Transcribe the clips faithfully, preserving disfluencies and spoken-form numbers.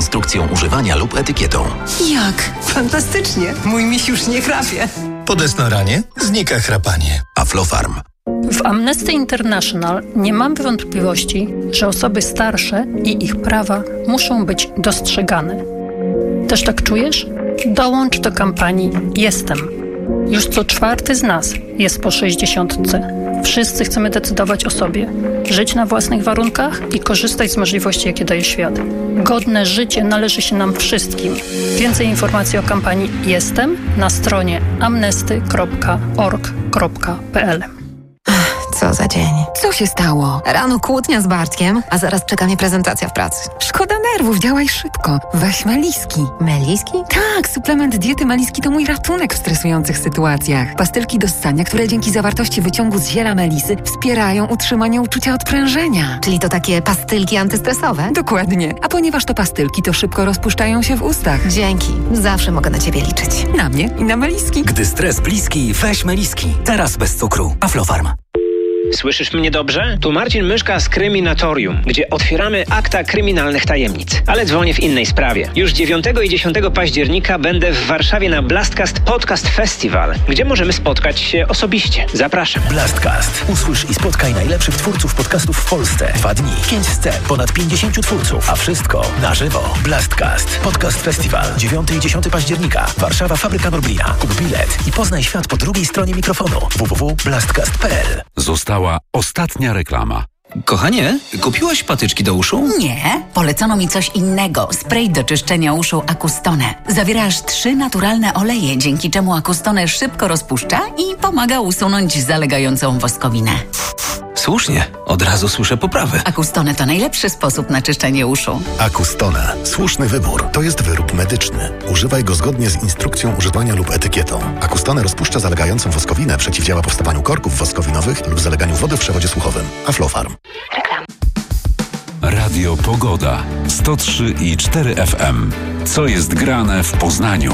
instrukcją używania lub etykietą. Jak? Fantastycznie! Mój miś już nie chrapie. Po desnoranie znika chrapanie. Aflofarm. W Amnesty International nie mamy wątpliwości, że osoby starsze i ich prawa muszą być dostrzegane. Też tak czujesz? Dołącz do kampanii Jestem. Już co czwarty z nas jest po sześćdziesiątce. Wszyscy chcemy decydować o sobie, żyć na własnych warunkach i korzystać z możliwości, jakie daje świat. Godne życie należy się nam wszystkim. Więcej informacji o kampanii Jestem na stronie amnesty kropka org kropka p l. Co za dzień. Co się stało? Rano kłótnia z Bartkiem, a zaraz czeka mnie prezentacja w pracy. Szkoda nerwów, działaj szybko. Weź Meliski. Meliski? Tak, suplement diety Meliski to mój ratunek w stresujących sytuacjach. Pastylki do ssania, które dzięki zawartości wyciągu z ziela melisy wspierają utrzymanie uczucia odprężenia. Czyli to takie pastylki antystresowe? Dokładnie. A ponieważ to pastylki, to szybko rozpuszczają się w ustach. Dzięki. Zawsze mogę na ciebie liczyć. Na mnie i na Meliski. Gdy stres bliski, weź Meliski. Teraz bez cukru. Aflofarm. Słyszysz mnie dobrze? Tu Marcin Myszka z Kryminatorium, gdzie otwieramy akta kryminalnych tajemnic. Ale dzwonię w innej sprawie. Już dziewiątego i dziesiątego października będę w Warszawie na Blastcast Podcast Festival, gdzie możemy spotkać się osobiście. Zapraszam. Blastcast. Usłysz i spotkaj najlepszych twórców podcastów w Polsce. Dwa dni, pięć scen, ponad pięćdziesięciu twórców, a wszystko na żywo. Blastcast Podcast Festival. dziewiątego i dziesiątego października. Warszawa, Fabryka Norblina. Kup bilet i poznaj świat po drugiej stronie mikrofonu. w w w kropka blastcast kropka p l. Została ostatnia reklama. Kochanie, kupiłaś patyczki do uszu? Nie, polecono mi coś innego. Spray do czyszczenia uszu Acustone. Zawiera aż trzy naturalne oleje, dzięki czemu Acustone szybko rozpuszcza i pomaga usunąć zalegającą woskowinę. Słusznie, od razu słyszę poprawy. Acustone to najlepszy sposób na czyszczenie uszu. Acustone. Słuszny wybór. To jest wyrób medyczny. Używaj go zgodnie z instrukcją używania lub etykietą. Acustone rozpuszcza zalegającą woskowinę, przeciwdziała powstawaniu korków woskowinowych lub zaleganiu wody w przewodzie słuchowym. Aflofarm. Reklam. Radio Pogoda. sto trzy i cztery F M. Co jest grane w Poznaniu?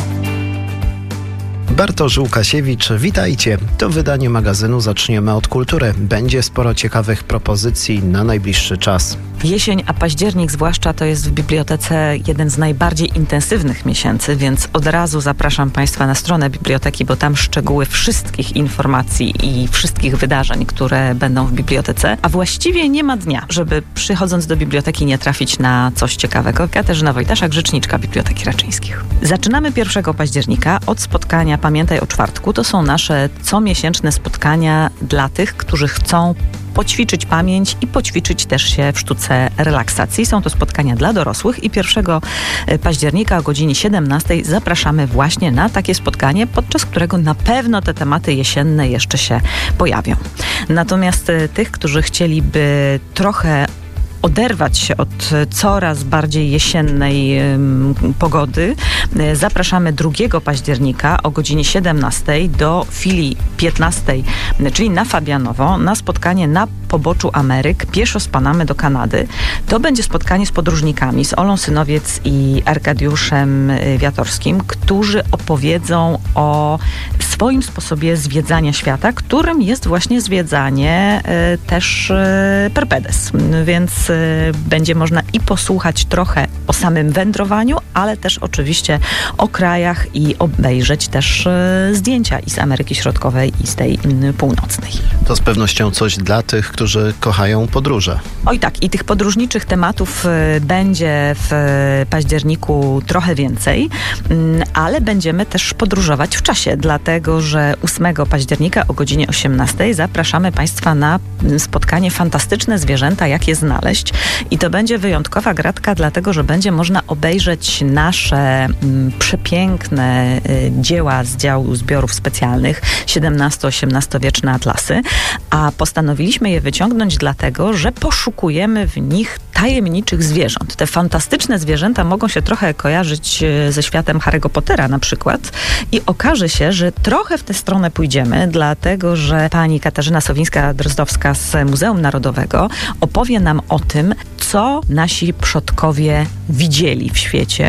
Bartosz Łukasiewicz, witajcie. To wydanie magazynu Zaczniemy od kultury. Będzie sporo ciekawych propozycji na najbliższy czas. Jesień, a październik zwłaszcza, to jest w bibliotece jeden z najbardziej intensywnych miesięcy, więc od razu zapraszam Państwa na stronę biblioteki, bo tam szczegóły wszystkich informacji i wszystkich wydarzeń, które będą w bibliotece, a właściwie nie ma dnia, żeby przychodząc do biblioteki nie trafić na coś ciekawego. Katarzyna Wojtaszak, rzeczniczka Biblioteki Raczyńskich. Zaczynamy pierwszego października od spotkania Pamiętaj o czwartku. To są nasze comiesięczne spotkania dla tych, którzy chcą poćwiczyć pamięć i poćwiczyć też się w sztuce relaksacji. Są to spotkania dla dorosłych i pierwszego października o godzinie siedemnastej zapraszamy właśnie na takie spotkanie, podczas którego na pewno te tematy jesienne jeszcze się pojawią. Natomiast tych, którzy chcieliby trochę oderwać się od coraz bardziej jesiennej ym, pogody, zapraszamy drugiego października o godzinie siedemnastej do filii piętnastej, czyli na Fabianowo, na spotkanie na poboczu Ameryk, pieszo z Panamy do Kanady. To będzie spotkanie z podróżnikami, z Olą Synowiec i Arkadiuszem Wiatorskim, którzy opowiedzą o swoim sposobie zwiedzania świata, którym jest właśnie zwiedzanie y, też y, perpedes. Więc y, będzie można i posłuchać trochę o samym wędrowaniu, ale też oczywiście o krajach i obejrzeć też y, zdjęcia i z Ameryki Środkowej i z tej y, północnej. To z pewnością coś dla tych, którzy kochają podróże. Oj tak, i tych podróżniczych tematów y, będzie w y, październiku trochę więcej, y, ale będziemy też podróżować w czasie, dlatego że ósmego października o godzinie osiemnastej zapraszamy Państwa na spotkanie Fantastyczne zwierzęta, jak je znaleźć. I to będzie wyjątkowa gratka, dlatego że będzie można obejrzeć nasze mm, przepiękne y, dzieła z działu zbiorów specjalnych, siedemnasto-osiemnastowieczne atlasy, a postanowiliśmy je wyciągnąć dlatego, że poszukujemy w nich tajemniczych zwierząt. Te fantastyczne zwierzęta mogą się trochę kojarzyć ze światem Harry'ego Pottera na przykład i okaże się, że trochę w tę stronę pójdziemy, dlatego że pani Katarzyna Sowińska-Drozdowska z Muzeum Narodowego opowie nam o tym, co nasi przodkowie widzieli w świecie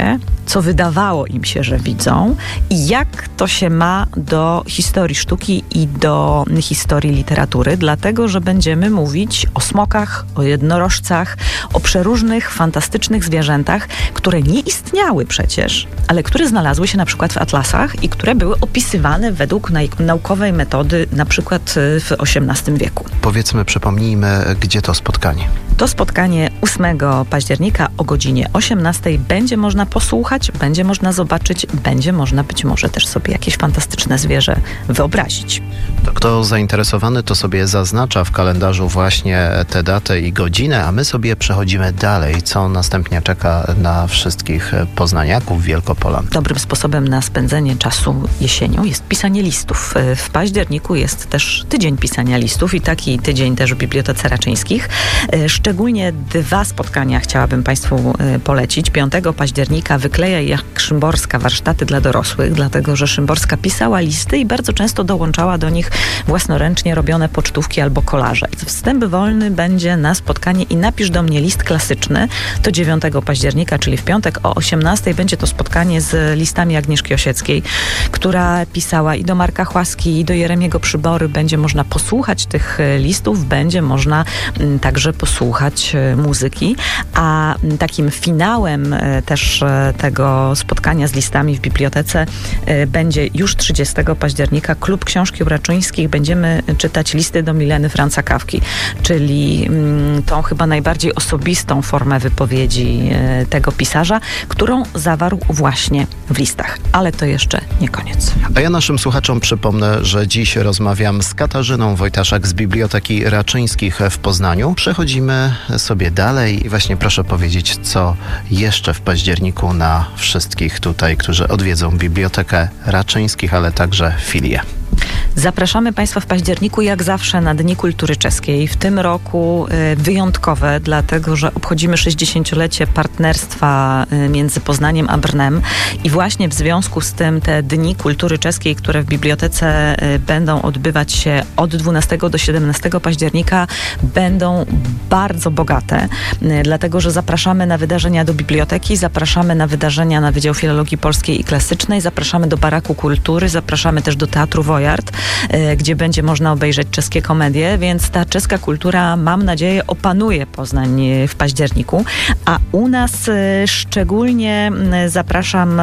co wydawało im się, że widzą i jak to się ma do historii sztuki i do historii literatury, dlatego, że będziemy mówić o smokach, o jednorożcach, o przeróżnych, fantastycznych zwierzętach, które nie istniały przecież, ale które znalazły się na przykład w atlasach i które były opisywane według naukowej metody na przykład w osiemnastym wieku. Powiedzmy, przypomnijmy, gdzie to spotkanie. To spotkanie ósmego października o godzinie osiemnastej będzie można posłuchać, będzie można zobaczyć, będzie można być może też sobie jakieś fantastyczne zwierzę wyobrazić. To kto zainteresowany, to sobie zaznacza w kalendarzu właśnie tę datę i godzinę, a my sobie przechodzimy dalej, co następnie czeka na wszystkich poznaniaków, Wielkopolan. Dobrym sposobem na spędzenie czasu jesienią jest pisanie listów. W październiku jest też tydzień pisania listów i taki tydzień też w Bibliotece Raczyńskich. Szczególnie dwa spotkania chciałabym Państwu polecić. piątego października Wyklejaj jak Szymborska warsztaty dla dorosłych, dlatego że Szymborska pisała listy i bardzo często dołączała do nich własnoręcznie robione pocztówki albo kolaże. Wstęp wolny będzie na spotkanie i napisz do mnie list klasyczny. To dziewiątego października, czyli w piątek o osiemnastej będzie to spotkanie z listami Agnieszki Osieckiej, która pisała i do Marka Chłaski, i do Jeremiego Przybory. Będzie można posłuchać tych listów, będzie można także posłuchać muzyki, a takim finałem też tego spotkania z listami w bibliotece będzie już trzydziestego października Klub Książki u Raczyńskich. Będziemy czytać listy do Mileny Franza Kafki, czyli tą chyba najbardziej osobistą formę wypowiedzi tego pisarza, którą zawarł właśnie w listach. Ale to jeszcze nie koniec. A ja naszym słuchaczom przypomnę, że dziś rozmawiam z Katarzyną Wojtaszak z Biblioteki Raczyńskich w Poznaniu. Przechodzimy sobie dalej i właśnie proszę powiedzieć, co jeszcze w październiku na wszystkich tutaj, którzy odwiedzą Bibliotekę Raczyńskich, ale także filię. Zapraszamy Państwa w październiku jak zawsze na Dni Kultury Czeskiej. W tym roku y, wyjątkowe, dlatego że obchodzimy sześćdziesięciolecie partnerstwa y, między Poznaniem a Brnem i właśnie w związku z tym te Dni Kultury Czeskiej, które w bibliotece y, będą odbywać się od dwunastego do siedemnastego października, będą bardzo bogate, y, dlatego że zapraszamy na wydarzenia do biblioteki, zapraszamy na wydarzenia na Wydział Filologii Polskiej i Klasycznej, zapraszamy do Baraku Kultury, zapraszamy też do Teatru Wojart, gdzie będzie można obejrzeć czeskie komedie, więc ta czeska kultura, mam nadzieję, opanuje Poznań w październiku, a u nas szczególnie zapraszam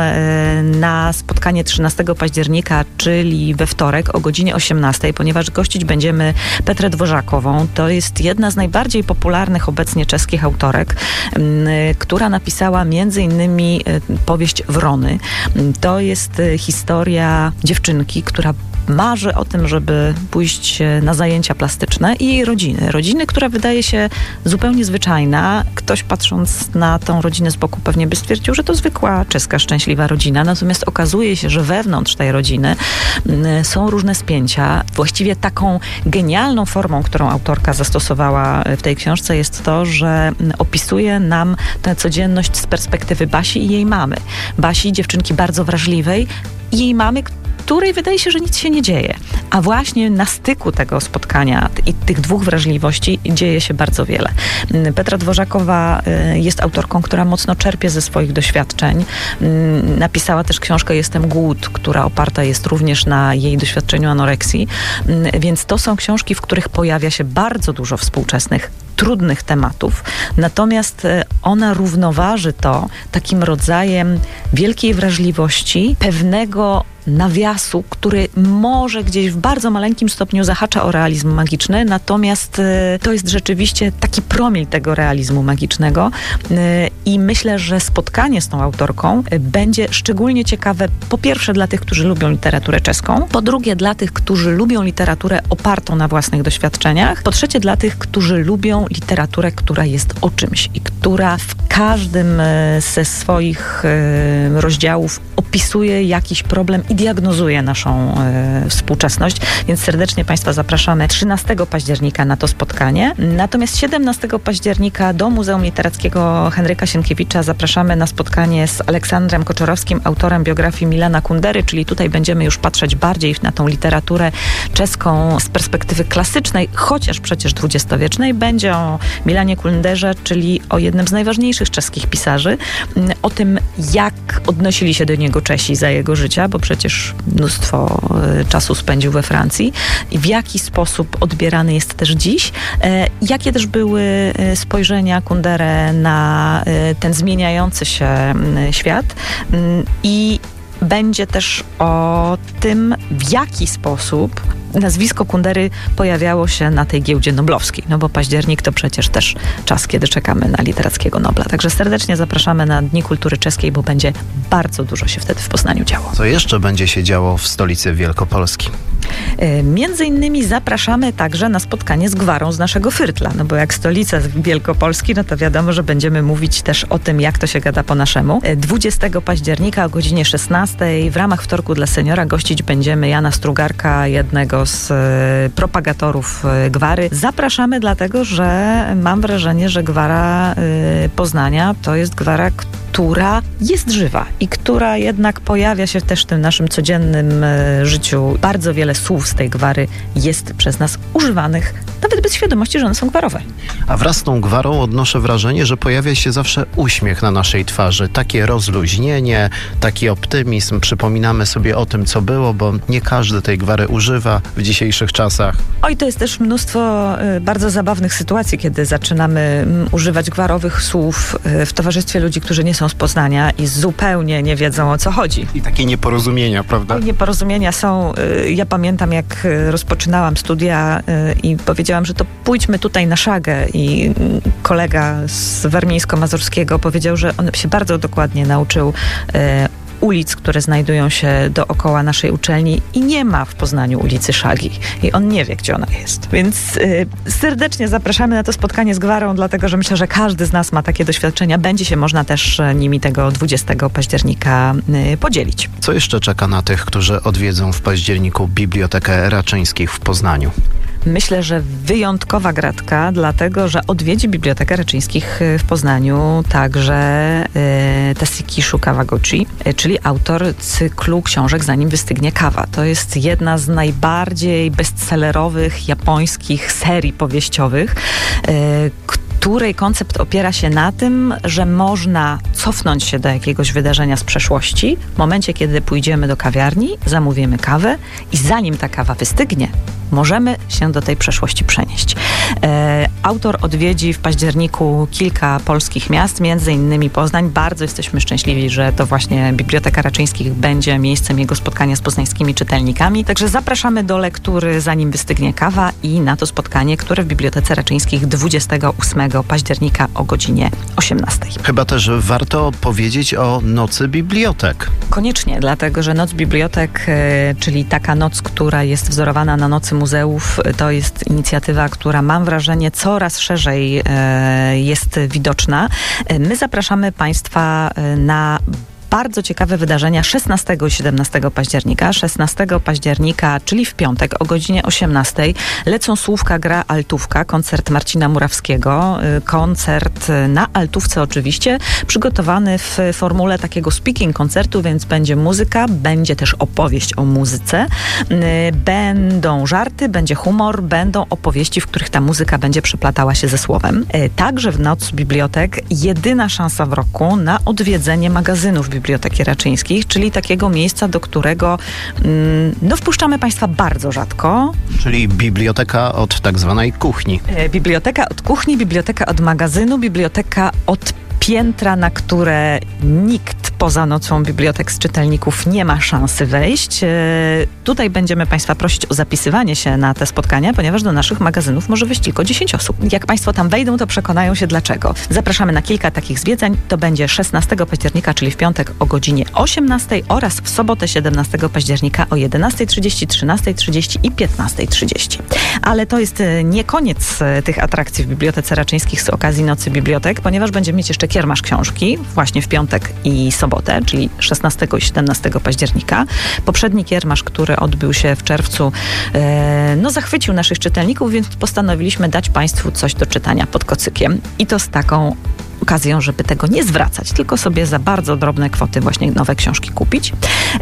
na spotkanie trzynastego października, czyli we wtorek o godzinie osiemnastej, ponieważ gościć będziemy Petrę Dworzakową. To jest jedna z najbardziej popularnych obecnie czeskich autorek, która napisała między innymi powieść Wrony. To jest historia dziewczynki, która marzy o tym, żeby pójść na zajęcia plastyczne i jej rodziny. Rodziny, która wydaje się zupełnie zwyczajna. Ktoś patrząc na tą rodzinę z boku pewnie by stwierdził, że to zwykła czeska, szczęśliwa rodzina. Natomiast okazuje się, że wewnątrz tej rodziny są różne spięcia. Właściwie taką genialną formą, którą autorka zastosowała w tej książce jest to, że opisuje nam tę codzienność z perspektywy Basi i jej mamy. Basi, dziewczynki bardzo wrażliwej i jej mamy, której wydaje się, że nic się nie dzieje. A właśnie na styku tego spotkania i tych dwóch wrażliwości dzieje się bardzo wiele. Petra Dworzakowa jest autorką, która mocno czerpie ze swoich doświadczeń. Napisała też książkę Jestem głód, która oparta jest również na jej doświadczeniu anoreksji. Więc to są książki, w których pojawia się bardzo dużo współczesnych trudnych tematów, natomiast ona równoważy to takim rodzajem wielkiej wrażliwości, pewnego nawiasu, który może gdzieś w bardzo maleńkim stopniu zahacza o realizm magiczny, natomiast y, to jest rzeczywiście taki promień tego realizmu magicznego y, i myślę, że spotkanie z tą autorką y, będzie szczególnie ciekawe po pierwsze dla tych, którzy lubią literaturę czeską, po drugie dla tych, którzy lubią literaturę opartą na własnych doświadczeniach, po trzecie dla tych, którzy lubią literaturę, która jest o czymś i która w każdym y, ze swoich y, rozdziałów opisuje jakiś problem i diagnozuje naszą e, współczesność, więc serdecznie Państwa zapraszamy trzynastego października na to spotkanie. Natomiast siedemnastego października do Muzeum Literackiego Henryka Sienkiewicza zapraszamy na spotkanie z Aleksandrem Koczorowskim, autorem biografii Milana Kundery, czyli tutaj będziemy już patrzeć bardziej na tą literaturę czeską z perspektywy klasycznej, chociaż przecież dwudziestowiecznej. Będzie o Milanie Kunderze, czyli o jednym z najważniejszych czeskich pisarzy, o tym, jak odnosili się do niego Czesi za jego życia, bo przecież mnóstwo czasu spędził we Francji i w jaki sposób odbierany jest też dziś. Jakie też były spojrzenia Kundery na ten zmieniający się świat i będzie też o tym, w jaki sposób nazwisko Kundery pojawiało się na tej giełdzie noblowskiej, no bo październik to przecież też czas, kiedy czekamy na literackiego Nobla. Także serdecznie zapraszamy na Dni Kultury Czeskiej, bo będzie bardzo dużo się wtedy w Poznaniu działo. Co jeszcze będzie się działo w stolicy Wielkopolski? Między innymi zapraszamy także na spotkanie z gwarą z naszego Fyrtla, no bo jak stolica Wielkopolski, no to wiadomo, że będziemy mówić też o tym, jak to się gada po naszemu. dwudziestego października o godzinie szesnastej w ramach Wtorku dla Seniora gościć będziemy Jana Strugarka, jednego z propagatorów gwary. Zapraszamy dlatego, że mam wrażenie, że gwara Poznania to jest gwara, która jest żywa i która jednak pojawia się też w tym naszym codziennym życiu. Bardzo wiele słów z tej gwary jest przez nas używanych, nawet bez świadomości, że one są gwarowe. A wraz z tą gwarą odnoszę wrażenie, że pojawia się zawsze uśmiech na naszej twarzy. Takie rozluźnienie, taki optymizm. Przypominamy sobie o tym, co było, bo nie każdy tej gwary używa w dzisiejszych czasach. Oj, to jest też mnóstwo y, bardzo zabawnych sytuacji, kiedy zaczynamy y, używać gwarowych słów y, w towarzystwie ludzi, którzy nie są z Poznania i zupełnie nie wiedzą, o co chodzi. I takie nieporozumienia, prawda? Oj, nieporozumienia są. Y, ja pamiętam, jak y, rozpoczynałam studia y, i powiedziałam, że to pójdźmy tutaj na szagę i y, kolega z warmińsko-mazurskiego powiedział, że on się bardzo dokładnie nauczył y, ulic, które znajdują się dookoła naszej uczelni i nie ma w Poznaniu ulicy Szagi. I on nie wie, gdzie ona jest. Więc y, serdecznie zapraszamy na to spotkanie z gwarą, dlatego że myślę, że każdy z nas ma takie doświadczenia. Będzie się można też nimi tego dwudziestego października y, podzielić. Co jeszcze czeka na tych, którzy odwiedzą w październiku Bibliotekę Raczyńskich w Poznaniu? Myślę, że wyjątkowa gratka, dlatego że odwiedzi Bibliotekę Raczyńskich w Poznaniu także y, Tasuki Kawaguchi, y, czyli autor cyklu książek Zanim wystygnie kawa. To jest jedna z najbardziej bestsellerowych japońskich serii powieściowych, y, której koncept opiera się na tym, że można cofnąć się do jakiegoś wydarzenia z przeszłości w momencie, kiedy pójdziemy do kawiarni, zamówimy kawę i zanim ta kawa wystygnie, możemy się do tej przeszłości przenieść. E, autor odwiedzi w październiku kilka polskich miast, między innymi Poznań. Bardzo jesteśmy szczęśliwi, że to właśnie Biblioteka Raczyńskich będzie miejscem jego spotkania z poznańskimi czytelnikami. Także zapraszamy do lektury Zanim wystygnie kawa i na to spotkanie, które w Bibliotece Raczyńskich dwudziestego ósmego października o godzinie osiemnastej. Chyba też warto powiedzieć o Nocy Bibliotek. Koniecznie, dlatego że Noc Bibliotek, e, czyli taka noc, która jest wzorowana na Nocy Muzeów, to jest inicjatywa, która mam wrażenie coraz szerzej e, jest widoczna. E, my zapraszamy Państwa na bardzo ciekawe wydarzenia szesnastego i siedemnastego października. szesnastego października, czyli w piątek o godzinie osiemnastej lecą Słówka gra altówka, koncert Marcina Murawskiego. Koncert na altówce oczywiście, przygotowany w formule takiego speaking koncertu, więc będzie muzyka, będzie też opowieść o muzyce, będą żarty, będzie humor, będą opowieści, w których ta muzyka będzie przeplatała się ze słowem. Także w Noc Bibliotek jedyna szansa w roku na odwiedzenie magazynów Biblioteki Raczyńskich, czyli takiego miejsca, do którego mm, no, wpuszczamy Państwa bardzo rzadko. Czyli biblioteka od tak zwanej kuchni. E, biblioteka od kuchni, biblioteka od magazynu, biblioteka od piętra, na które nikt poza Nocą Bibliotek z czytelników nie ma szansy wejść. E, tutaj będziemy Państwa prosić o zapisywanie się na te spotkania, ponieważ do naszych magazynów może wejść tylko dziesięć osób. Jak Państwo tam wejdą, to przekonają się dlaczego. Zapraszamy na kilka takich zwiedzań. To będzie szesnastego października, czyli w piątek o godzinie osiemnastej oraz w sobotę siedemnastego października o jedenastej trzydzieści, trzynastej trzydzieści i piętnastej trzydzieści. Ale to jest nie koniec tych atrakcji w Bibliotece Raczyńskich z okazji Nocy Bibliotek, ponieważ będziemy mieć jeszcze kiermasz książki właśnie w piątek i sobotę sobotę, czyli szesnastego i siedemnastego października. Poprzedni kiermasz, który odbył się w czerwcu, e, no zachwycił naszych czytelników, więc postanowiliśmy dać Państwu coś do czytania pod kocykiem. I to z taką okazją, żeby tego nie zwracać, tylko sobie za bardzo drobne kwoty właśnie nowe książki kupić.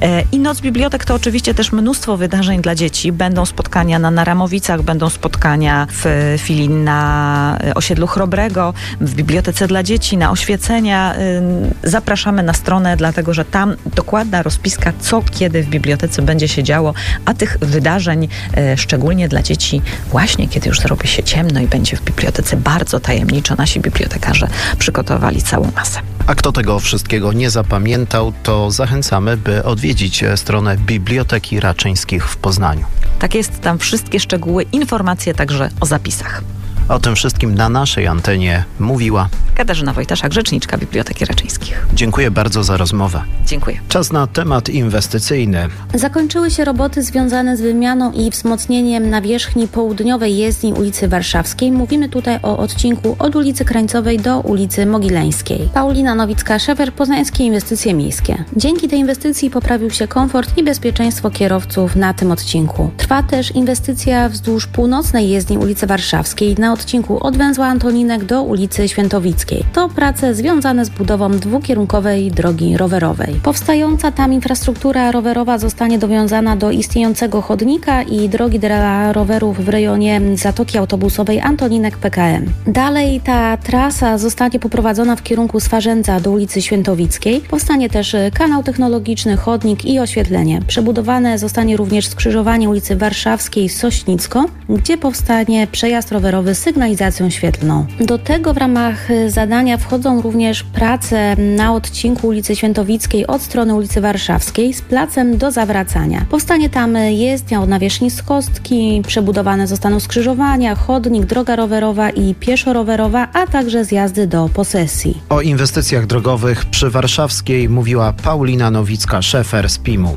I Noc Bibliotek to oczywiście też mnóstwo wydarzeń dla dzieci. Będą spotkania na Naramowicach, będą spotkania w filii na osiedlu Chrobrego, w Bibliotece dla Dzieci, na oświecenia. Zapraszamy na stronę, dlatego że tam dokładna rozpiska, co kiedy w bibliotece będzie się działo, a tych wydarzeń, szczególnie dla dzieci, właśnie kiedy już zrobi się ciemno i będzie w bibliotece bardzo tajemniczo, nasi bibliotekarze przygotowali całą masę. A kto tego wszystkiego nie zapamiętał, to zachęcamy, by odwiedzić stronę Biblioteki Raczyńskich w Poznaniu. Tak jest, tam wszystkie szczegóły, informacje także o zapisach. O tym wszystkim na naszej antenie mówiła Katarzyna Wojtaszak, rzeczniczka Biblioteki Raczyńskich. Dziękuję bardzo za rozmowę. Dziękuję. Czas na temat inwestycyjny. Zakończyły się roboty związane z wymianą i wzmocnieniem nawierzchni południowej jezdni ulicy Warszawskiej. Mówimy tutaj o odcinku od ulicy Krańcowej do ulicy Mogileńskiej. Paulina Nowicka-Szefer, Poznańskie Inwestycje Miejskie. Dzięki tej inwestycji poprawił się komfort i bezpieczeństwo kierowców na tym odcinku. Trwa też inwestycja wzdłuż północnej jezdni ulicy Warszawskiej na odcinku od węzła Antoninek do ulicy Świętowickiej. To prace związane z budową dwukierunkowej drogi rowerowej. Powstająca tam infrastruktura rowerowa zostanie dowiązana do istniejącego chodnika i drogi dla rowerów w rejonie Zatoki Autobusowej Antoninek P K M. Dalej ta trasa zostanie poprowadzona w kierunku Swarzędza do ulicy Świętowickiej. Powstanie też kanał technologiczny, chodnik i oświetlenie. Przebudowane zostanie również skrzyżowanie ulicy Warszawskiej z Sośnicką, gdzie powstanie przejazd rowerowy z sygnalizacją świetlną. Do tego w ramach zadania wchodzą również prace na odcinku ulicy Świętowickiej od strony ulicy Warszawskiej z placem do zawracania. Powstanie tam jezdnia o nawierzchni z kostki, przebudowane zostaną skrzyżowania, chodnik, droga rowerowa i pieszo-rowerowa, a także zjazdy do posesji. O inwestycjach drogowych przy Warszawskiej mówiła Paulina Nowicka-Szefer z P I M-u.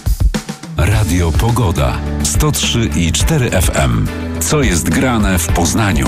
Radio Pogoda sto trzy i cztery F M. Co jest grane w Poznaniu?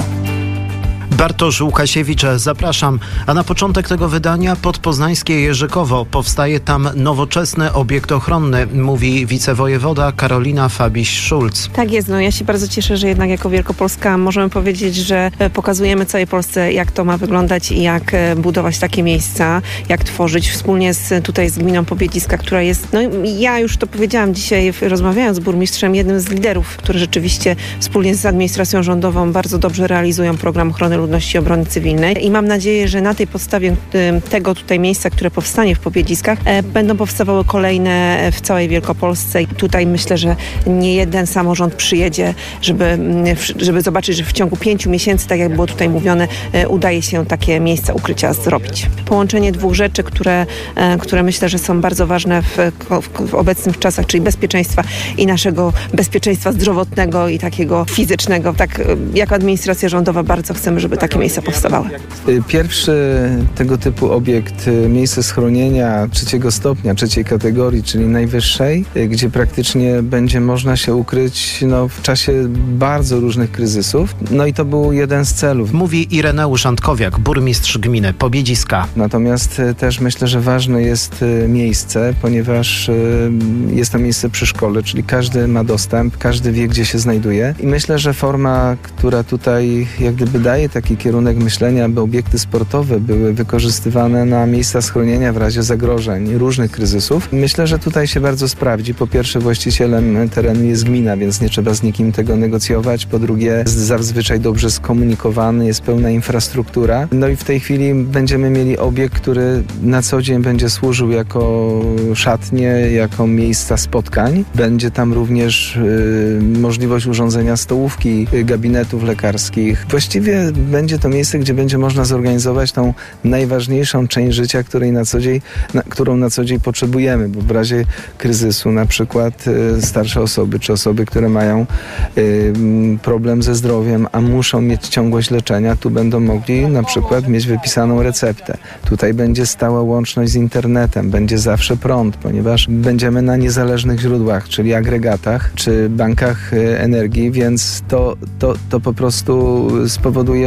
Bartosz Łukasiewicz, zapraszam. A na początek tego wydania podpoznańskie Jerzykowo. Powstaje tam nowoczesny obiekt ochronny, mówi wicewojewoda Karolina Fabiś-Szulc. Tak jest, no ja się bardzo cieszę, że jednak jako Wielkopolska możemy powiedzieć, że pokazujemy całej Polsce, jak to ma wyglądać i jak budować takie miejsca, jak tworzyć wspólnie z, tutaj z gminą Pobiedziska, która jest, no ja już to powiedziałam dzisiaj, rozmawiając z burmistrzem, jednym z liderów, który rzeczywiście wspólnie z administracją rządową bardzo dobrze realizują program ochrony ludności i obrony cywilnej i mam nadzieję, że na tej podstawie tego tutaj miejsca, które powstanie w Pobiedziskach, będą powstawały kolejne w całej Wielkopolsce i tutaj myślę, że nie jeden samorząd przyjedzie, żeby, żeby zobaczyć, że w ciągu pięciu miesięcy, tak jak było tutaj mówione, udaje się takie miejsca ukrycia zrobić. Połączenie dwóch rzeczy, które, które myślę, że są bardzo ważne w, w, w obecnych czasach, czyli bezpieczeństwa i naszego bezpieczeństwa zdrowotnego i takiego fizycznego. Tak jak administracja rządowa bardzo chcemy, żeby takie miejsca powstawały. Pierwszy tego typu obiekt, miejsce schronienia trzeciego stopnia, trzeciej kategorii, czyli najwyższej, gdzie praktycznie będzie można się ukryć no, w czasie bardzo różnych kryzysów. No i to był jeden z celów. Mówi Ireneusz Antkowiak, burmistrz gminy Pobiedziska. Natomiast też myślę, że ważne jest miejsce, ponieważ jest to miejsce przy szkole, czyli każdy ma dostęp, każdy wie, gdzie się znajduje. I myślę, że forma, która tutaj jak gdyby daje taki kierunek myślenia, aby obiekty sportowe były wykorzystywane na miejsca schronienia w razie zagrożeń, różnych kryzysów. Myślę, że tutaj się bardzo sprawdzi. Po pierwsze, właścicielem terenu jest gmina, więc nie trzeba z nikim tego negocjować. Po drugie, jest zazwyczaj dobrze skomunikowany, jest pełna infrastruktura. No i w tej chwili będziemy mieli obiekt, który na co dzień będzie służył jako szatnie, jako miejsca spotkań. Będzie tam również y, możliwość urządzenia stołówki, y, gabinetów lekarskich. Właściwie będzie to miejsce, gdzie będzie można zorganizować tą najważniejszą część życia, której na co dzień, na, którą na co dzień potrzebujemy, bo w razie kryzysu na przykład y, starsze osoby, czy osoby, które mają y, problem ze zdrowiem, a muszą mieć ciągłość leczenia, tu będą mogli na przykład mieć wypisaną receptę. Tutaj będzie stała łączność z internetem, będzie zawsze prąd, ponieważ będziemy na niezależnych źródłach, czyli agregatach, czy bankach y, energii, więc to, to, to po prostu spowoduje,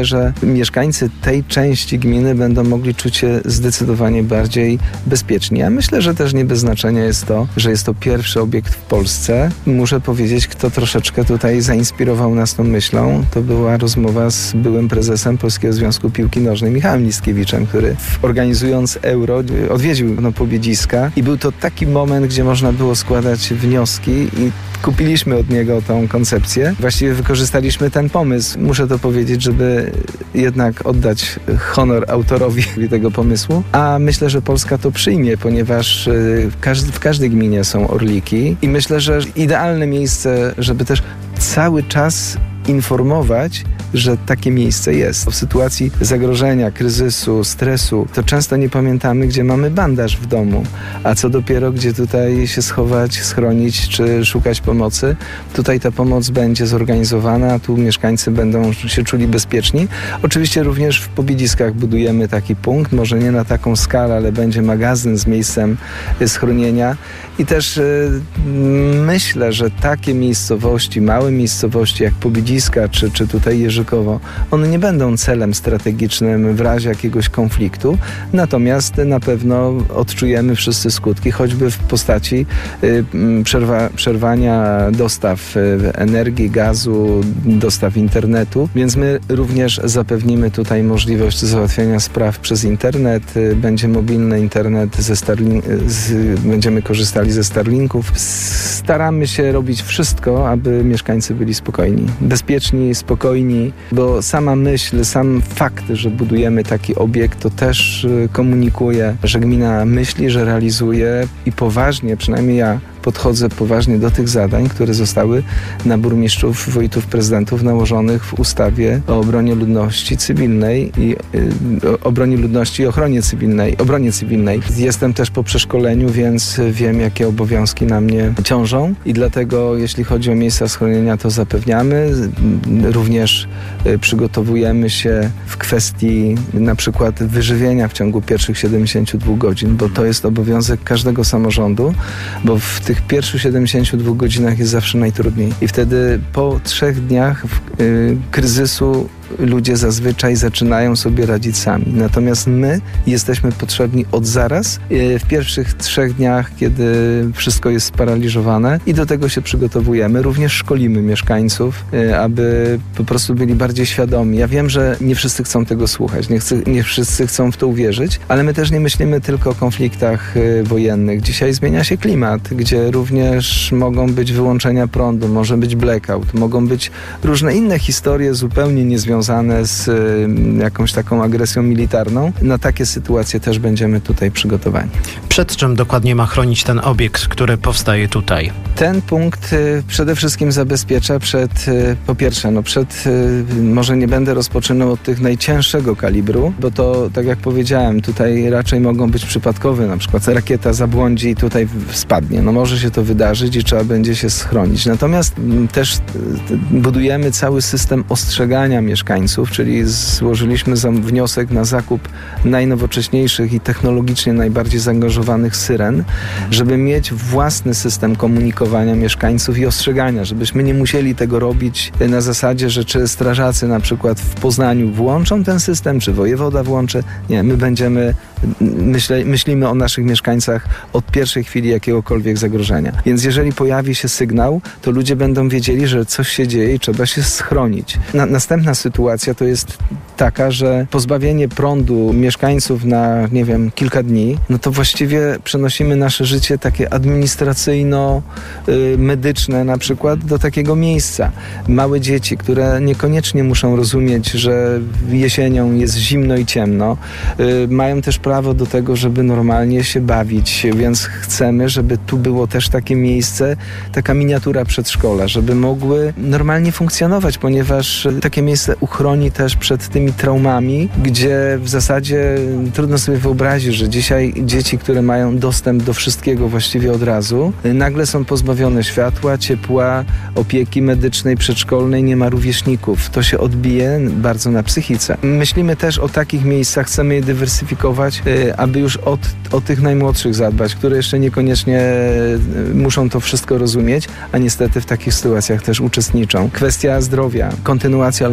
że mieszkańcy tej części gminy będą mogli czuć się zdecydowanie bardziej bezpieczni. Ja myślę, że też nie bez znaczenia jest to, że jest to pierwszy obiekt w Polsce. Muszę powiedzieć, kto troszeczkę tutaj zainspirował nas tą myślą. To była rozmowa z byłym prezesem Polskiego Związku Piłki Nożnej Michałem Liskiewiczem, który organizując Euro odwiedził no, Pobiedziska i był to taki moment, gdzie można było składać wnioski i kupiliśmy od niego tą koncepcję. Właściwie wykorzystaliśmy ten pomysł. Muszę to powiedzieć, żeby jednak oddać honor autorowi tego pomysłu. A myślę, że Polska to przyjmie, ponieważ w, każdy, w każdej gminie są orliki i myślę, że idealne miejsce, żeby też cały czas informować, że takie miejsce jest. W sytuacji zagrożenia, kryzysu, stresu, to często nie pamiętamy, gdzie mamy bandaż w domu, a co dopiero, gdzie tutaj się schować, schronić, czy szukać pomocy. Tutaj ta pomoc będzie zorganizowana, a tu mieszkańcy będą się czuli bezpieczni. Oczywiście również w Pobiedziskach budujemy taki punkt, może nie na taką skalę, ale będzie magazyn z miejscem schronienia. I też y, myślę, że takie miejscowości, małe miejscowości jak Pobiedziska czy, czy tutaj Jerzykowo, one nie będą celem strategicznym w razie jakiegoś konfliktu, natomiast na pewno odczujemy wszyscy skutki, choćby w postaci y, przerwa, przerwania dostaw y, energii, gazu, dostaw internetu, więc my również zapewnimy tutaj możliwość załatwiania spraw przez internet, y, będzie mobilny internet, ze Starlink, z, będziemy korzystali ze Starlinków. Staramy się robić wszystko, aby mieszkańcy byli spokojni. Bezpieczni, spokojni, bo sama myśl, sam fakt, że budujemy taki obiekt, to też komunikuje, że gmina myśli, że realizuje i poważnie, przynajmniej ja podchodzę poważnie do tych zadań, które zostały na burmistrzów, wójtów, prezydentów nałożonych w ustawie o obronie ludności cywilnej i y, o obronie ludności i ochronie cywilnej, obronie cywilnej. Jestem też po przeszkoleniu, więc wiem, jakie obowiązki na mnie ciążą i dlatego, jeśli chodzi o miejsca schronienia, to zapewniamy. Również y, przygotowujemy się w kwestii na przykład wyżywienia w ciągu pierwszych siedemdziesięciu dwóch godzin, bo to jest obowiązek każdego samorządu, bo w tych pierwszych siedemdziesięciu dwóch godzinach jest zawsze najtrudniej. I wtedy po trzech dniach y, kryzysu ludzie zazwyczaj zaczynają sobie radzić sami. Natomiast my jesteśmy potrzebni od zaraz, w pierwszych trzech dniach, kiedy wszystko jest sparaliżowane i do tego się przygotowujemy. Również szkolimy mieszkańców, aby po prostu byli bardziej świadomi. Ja wiem, że nie wszyscy chcą tego słuchać, nie, chcę, nie wszyscy chcą w to uwierzyć, ale my też nie myślimy tylko o konfliktach wojennych. Dzisiaj zmienia się klimat, gdzie również mogą być wyłączenia prądu, może być blackout, mogą być różne inne historie zupełnie niezwiązane związane z y, jakąś taką agresją militarną. Na takie sytuacje też będziemy tutaj przygotowani. Przed czym dokładnie ma chronić ten obiekt, który powstaje tutaj? Ten punkt y, przede wszystkim zabezpiecza przed, y, po pierwsze, no przed, y, może nie będę rozpoczynał od tych najcięższego kalibru, bo to, tak jak powiedziałem, tutaj raczej mogą być przypadkowe, na przykład rakieta zabłądzi i tutaj spadnie. No może się to wydarzyć i trzeba będzie się schronić. Natomiast y, też y, budujemy cały system ostrzegania mieszkańców, czyli złożyliśmy wniosek na zakup najnowocześniejszych i technologicznie najbardziej zaangażowanych syren, żeby mieć własny system komunikowania mieszkańców i ostrzegania, żebyśmy nie musieli tego robić na zasadzie, że czy strażacy na przykład w Poznaniu włączą ten system, czy wojewoda włączy. Nie, my będziemy, myśle, myślimy o naszych mieszkańcach od pierwszej chwili jakiegokolwiek zagrożenia. Więc jeżeli pojawi się sygnał, to ludzie będą wiedzieli, że coś się dzieje i trzeba się schronić. Na, następna sytuacja to jest taka, że pozbawienie prądu mieszkańców na, nie wiem, kilka dni, no to właściwie przenosimy nasze życie takie administracyjno-medyczne na przykład do takiego miejsca. Małe dzieci, które niekoniecznie muszą rozumieć, że jesienią jest zimno i ciemno, yy, mają też prawo do tego, żeby normalnie się bawić, więc chcemy, żeby tu było też takie miejsce, taka miniatura przedszkola, żeby mogły normalnie funkcjonować, ponieważ takie miejsce uchroni też przed tymi traumami, gdzie w zasadzie trudno sobie wyobrazić, że dzisiaj dzieci, które mają dostęp do wszystkiego właściwie od razu, nagle są pozbawione światła, ciepła, opieki medycznej, przedszkolnej, nie ma rówieśników. To się odbije bardzo na psychice. Myślimy też o takich miejscach, chcemy je dywersyfikować, aby już od, o tych najmłodszych zadbać, które jeszcze niekoniecznie muszą to wszystko rozumieć, a niestety w takich sytuacjach też uczestniczą. Kwestia zdrowia, kontynuacja leczenia.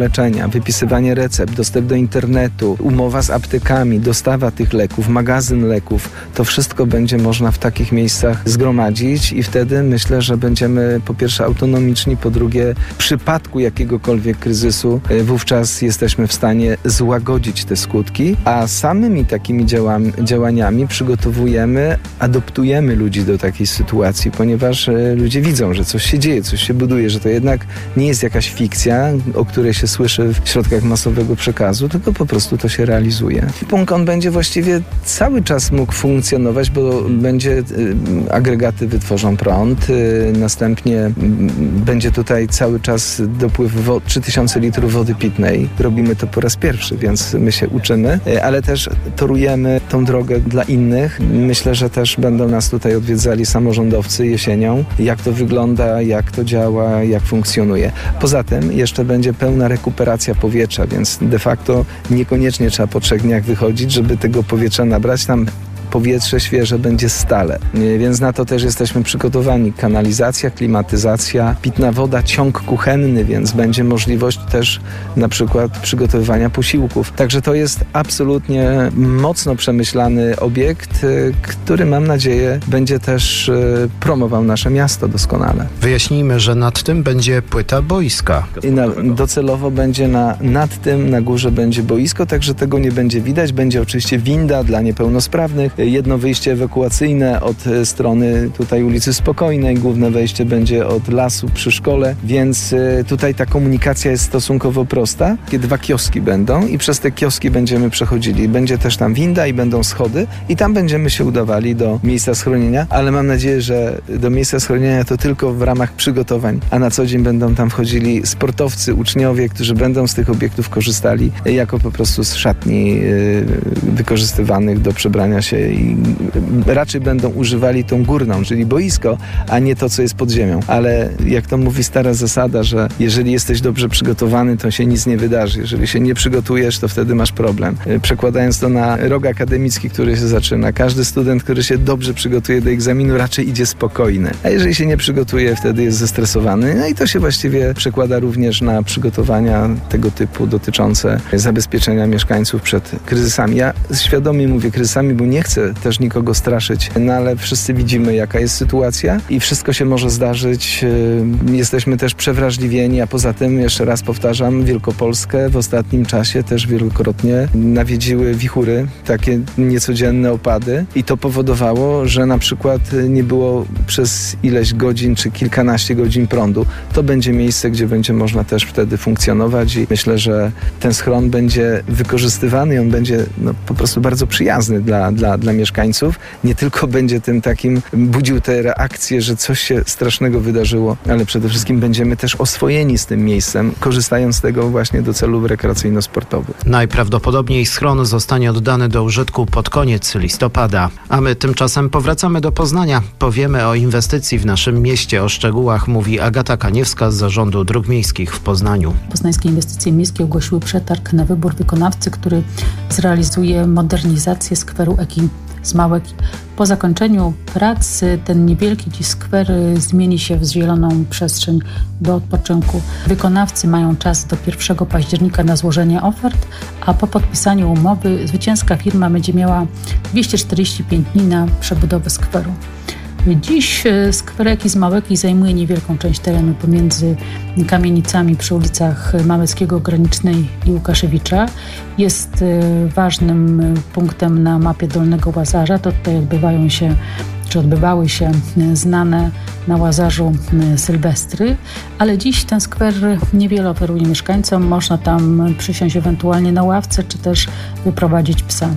leczenia, wypisywanie recept, dostęp do internetu, umowa z aptekami, dostawa tych leków, magazyn leków, to wszystko będzie można w takich miejscach zgromadzić i wtedy myślę, że będziemy po pierwsze autonomiczni, po drugie w przypadku jakiegokolwiek kryzysu wówczas jesteśmy w stanie złagodzić te skutki, a samymi takimi działami, działaniami przygotowujemy, adoptujemy ludzi do takiej sytuacji, ponieważ ludzie widzą, że coś się dzieje, coś się buduje, że to jednak nie jest jakaś fikcja, o której się słyszy w środkach masowego przekazu, tylko po prostu to się realizuje. Punkt on będzie właściwie cały czas mógł funkcjonować, bo będzie agregaty wytworzą prąd, następnie będzie tutaj cały czas dopływ trzy tysiące litrów wody pitnej. Robimy to po raz pierwszy, więc my się uczymy, ale też torujemy tą drogę dla innych. Myślę, że też będą nas tutaj odwiedzali samorządowcy jesienią, jak to wygląda, jak to działa, jak funkcjonuje. Poza tym jeszcze będzie pełna rekuperacja powietrza, więc de facto niekoniecznie trzeba po trzech dniach wychodzić, żeby tego powietrza nabrać. Tam powietrze świeże będzie stale, więc na to też jesteśmy przygotowani. Kanalizacja, klimatyzacja, pitna woda, ciąg kuchenny, więc będzie możliwość też na przykład przygotowywania posiłków. Także to jest absolutnie mocno przemyślany obiekt, który mam nadzieję będzie też promował nasze miasto doskonale. Wyjaśnijmy, że nad tym będzie płyta boiska. I na, docelowo będzie na, nad tym, na górze będzie boisko, także tego nie będzie widać. Będzie oczywiście winda dla niepełnosprawnych, jedno wyjście ewakuacyjne od strony tutaj ulicy Spokojnej, główne wejście będzie od lasu przy szkole, więc tutaj ta komunikacja jest stosunkowo prosta. Takie dwa kioski będą i przez te kioski będziemy przechodzili. Będzie też tam winda i będą schody i tam będziemy się udawali do miejsca schronienia, ale mam nadzieję, że do miejsca schronienia to tylko w ramach przygotowań, a na co dzień będą tam wchodzili sportowcy, uczniowie, którzy będą z tych obiektów korzystali jako po prostu z szatni wykorzystywanych do przebrania się i raczej będą używali tą górną, czyli boisko, a nie to, co jest pod ziemią. Ale jak to mówi stara zasada, że jeżeli jesteś dobrze przygotowany, to się nic nie wydarzy. Jeżeli się nie przygotujesz, to wtedy masz problem. Przekładając to na rok akademicki, który się zaczyna, każdy student, który się dobrze przygotuje do egzaminu, raczej idzie spokojny. A jeżeli się nie przygotuje, wtedy jest zestresowany. No i to się właściwie przekłada również na przygotowania tego typu dotyczące zabezpieczenia mieszkańców przed kryzysami. Ja świadomie mówię kryzysami, bo nie chcę też nikogo straszyć, no ale wszyscy widzimy, jaka jest sytuacja i wszystko się może zdarzyć. Jesteśmy też przewrażliwieni, a poza tym, jeszcze raz powtarzam, Wielkopolskę w ostatnim czasie też wielokrotnie nawiedziły wichury, takie niecodzienne opady i to powodowało, że na przykład nie było przez ileś godzin czy kilkanaście godzin prądu. To będzie miejsce, gdzie będzie można też wtedy funkcjonować i myślę, że ten schron będzie wykorzystywany i on będzie no, po prostu bardzo przyjazny dla, dla, dla mieszkańców. Nie tylko będzie tym takim, budził te reakcje, że coś się strasznego wydarzyło, ale przede wszystkim będziemy też oswojeni z tym miejscem, korzystając z tego właśnie do celów rekreacyjno-sportowych. Najprawdopodobniej schron zostanie oddany do użytku pod koniec listopada. A my tymczasem powracamy do Poznania. Powiemy o inwestycji w naszym mieście. O szczegółach mówi Agata Kaniewska z Zarządu Dróg Miejskich w Poznaniu. Poznańskie Inwestycje Miejskie ogłosiły przetarg na wybór wykonawcy, który zrealizuje modernizację skweru Eki z Małeki. Po zakończeniu prac ten niewielki dziś skwer zmieni się w zieloną przestrzeń do odpoczynku. Wykonawcy mają czas do pierwszego października na złożenie ofert, a po podpisaniu umowy zwycięska firma będzie miała dwieście czterdzieści pięć dni na przebudowę skweru. Dziś skwer Eki z Małeki zajmuje niewielką część terenu pomiędzy kamienicami przy ulicach Małeckiego, Granicznej i Łukaszewicza. Jest ważnym punktem na mapie Dolnego Łazarza. To tutaj odbywają się, czy odbywały się znane na Łazarzu sylwestry, ale dziś ten skwer niewiele oferuje mieszkańcom. Można tam przysiąść ewentualnie na ławce, czy też wyprowadzić psa.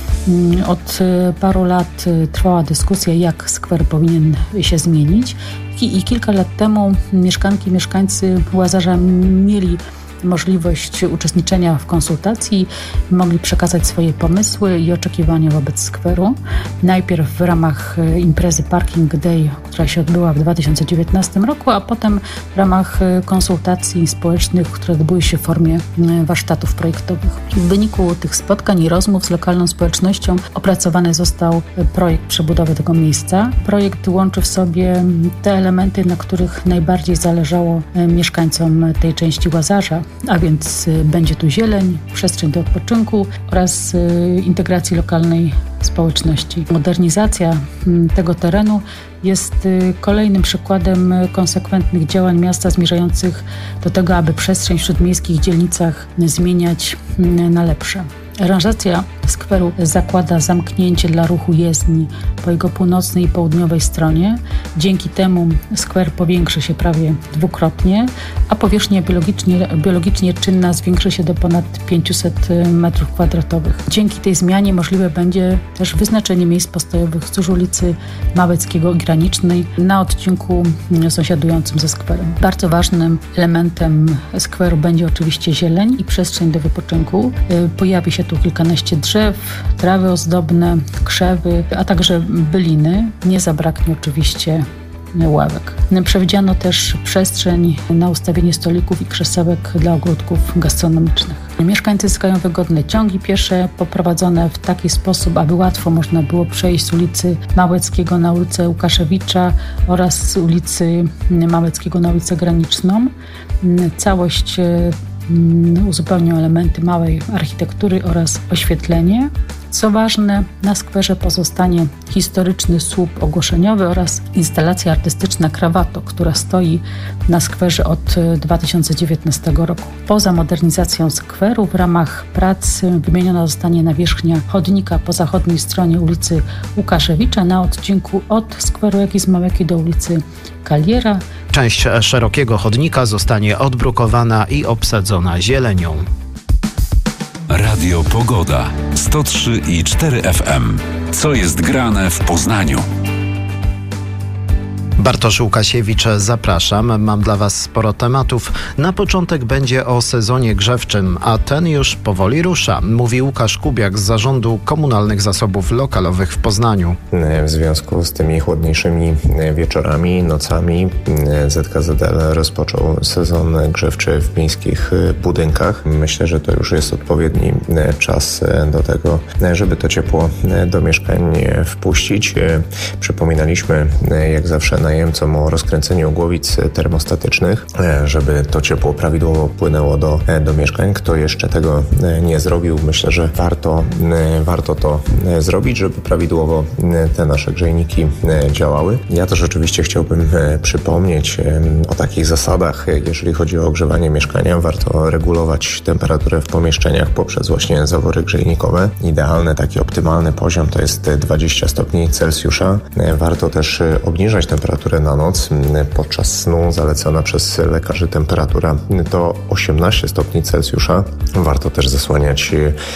Od paru lat trwała dyskusja, jak skwer powinien się zmienić i kilka lat temu mieszkanki i mieszkańcy Łazarza mieli możliwość uczestniczenia w konsultacji, mogli przekazać swoje pomysły i oczekiwania wobec skweru. Najpierw w ramach imprezy Parking Day, która się odbyła w dwa tysiące dziewiętnastym roku, a potem w ramach konsultacji społecznych, które odbyły się w formie warsztatów projektowych. W wyniku tych spotkań i rozmów z lokalną społecznością opracowany został projekt przebudowy tego miejsca. Projekt łączy w sobie te elementy, na których najbardziej zależało mieszkańcom tej części Łazarza. a więc będzie tu zieleń, przestrzeń do odpoczynku oraz integracji lokalnej społeczności. Modernizacja tego terenu jest kolejnym przykładem konsekwentnych działań miasta zmierzających do tego, aby przestrzeń w śródmiejskich dzielnicach zmieniać na lepsze. Aranżacja skweru zakłada zamknięcie dla ruchu jezdni po jego północnej i południowej stronie. Dzięki temu skwer powiększy się prawie dwukrotnie, a powierzchnia biologicznie, biologicznie czynna zwiększy się do ponad pięćset metrów kwadratowych. Dzięki tej zmianie możliwe będzie też wyznaczenie miejsc postojowych wzdłuż ulicy Małeckiego i Granicznej na odcinku sąsiadującym ze skwerem. Bardzo ważnym elementem skweru będzie oczywiście zieleń i przestrzeń do wypoczynku. Pojawi się tu kilkanaście drzew, trawy ozdobne, krzewy, a także byliny. Nie zabraknie oczywiście ławek. Przewidziano też przestrzeń na ustawienie stolików i krzesełek dla ogródków gastronomicznych. Mieszkańcy zyskają wygodne ciągi piesze poprowadzone w taki sposób, aby łatwo można było przejść z ulicy Małeckiego na ulicę Łukaszewicza oraz z ulicy Małeckiego na ulicę Graniczną. Całość uzupełnią elementy małej architektury oraz oświetlenie. Co ważne, na skwerze pozostanie historyczny słup ogłoszeniowy oraz instalacja artystyczna Krawato, która stoi na skwerze od dwa tysiące dziewiętnastego roku. Poza modernizacją skweru w ramach prac wymieniona zostanie nawierzchnia chodnika po zachodniej stronie ulicy Łukaszewicza na odcinku od skweru Jagiz Małeki do ulicy Kaliera. Część szerokiego chodnika zostanie odbrukowana i obsadzona zielenią. Radio Pogoda sto trzy i cztery F M. Co jest grane w Poznaniu? Bartosz Łukasiewicz, zapraszam. Mam dla Was sporo tematów. Na początek będzie o sezonie grzewczym, a ten już powoli rusza, mówi Łukasz Kubiak z Zarządu Komunalnych Zasobów Lokalowych w Poznaniu. W związku z tymi chłodniejszymi wieczorami, nocami Z K Z L rozpoczął sezon grzewczy w miejskich budynkach. Myślę, że to już jest odpowiedni czas do tego, żeby to ciepło do mieszkań wpuścić. Przypominaliśmy jak zawsze najemcom o rozkręceniu głowic termostatycznych, żeby to ciepło prawidłowo płynęło do, do mieszkań. Kto jeszcze tego nie zrobił, myślę, że warto, warto to zrobić, żeby prawidłowo te nasze grzejniki działały. Ja też oczywiście chciałbym przypomnieć o takich zasadach, jeżeli chodzi o ogrzewanie mieszkania. Warto regulować temperaturę w pomieszczeniach poprzez właśnie zawory grzejnikowe. Idealny, taki optymalny poziom to jest dwadzieścia stopni Celsjusza. Warto też obniżać temperaturę na noc. Podczas snu zalecona przez lekarzy temperatura to osiemnaście stopni Celsjusza. Warto też zasłaniać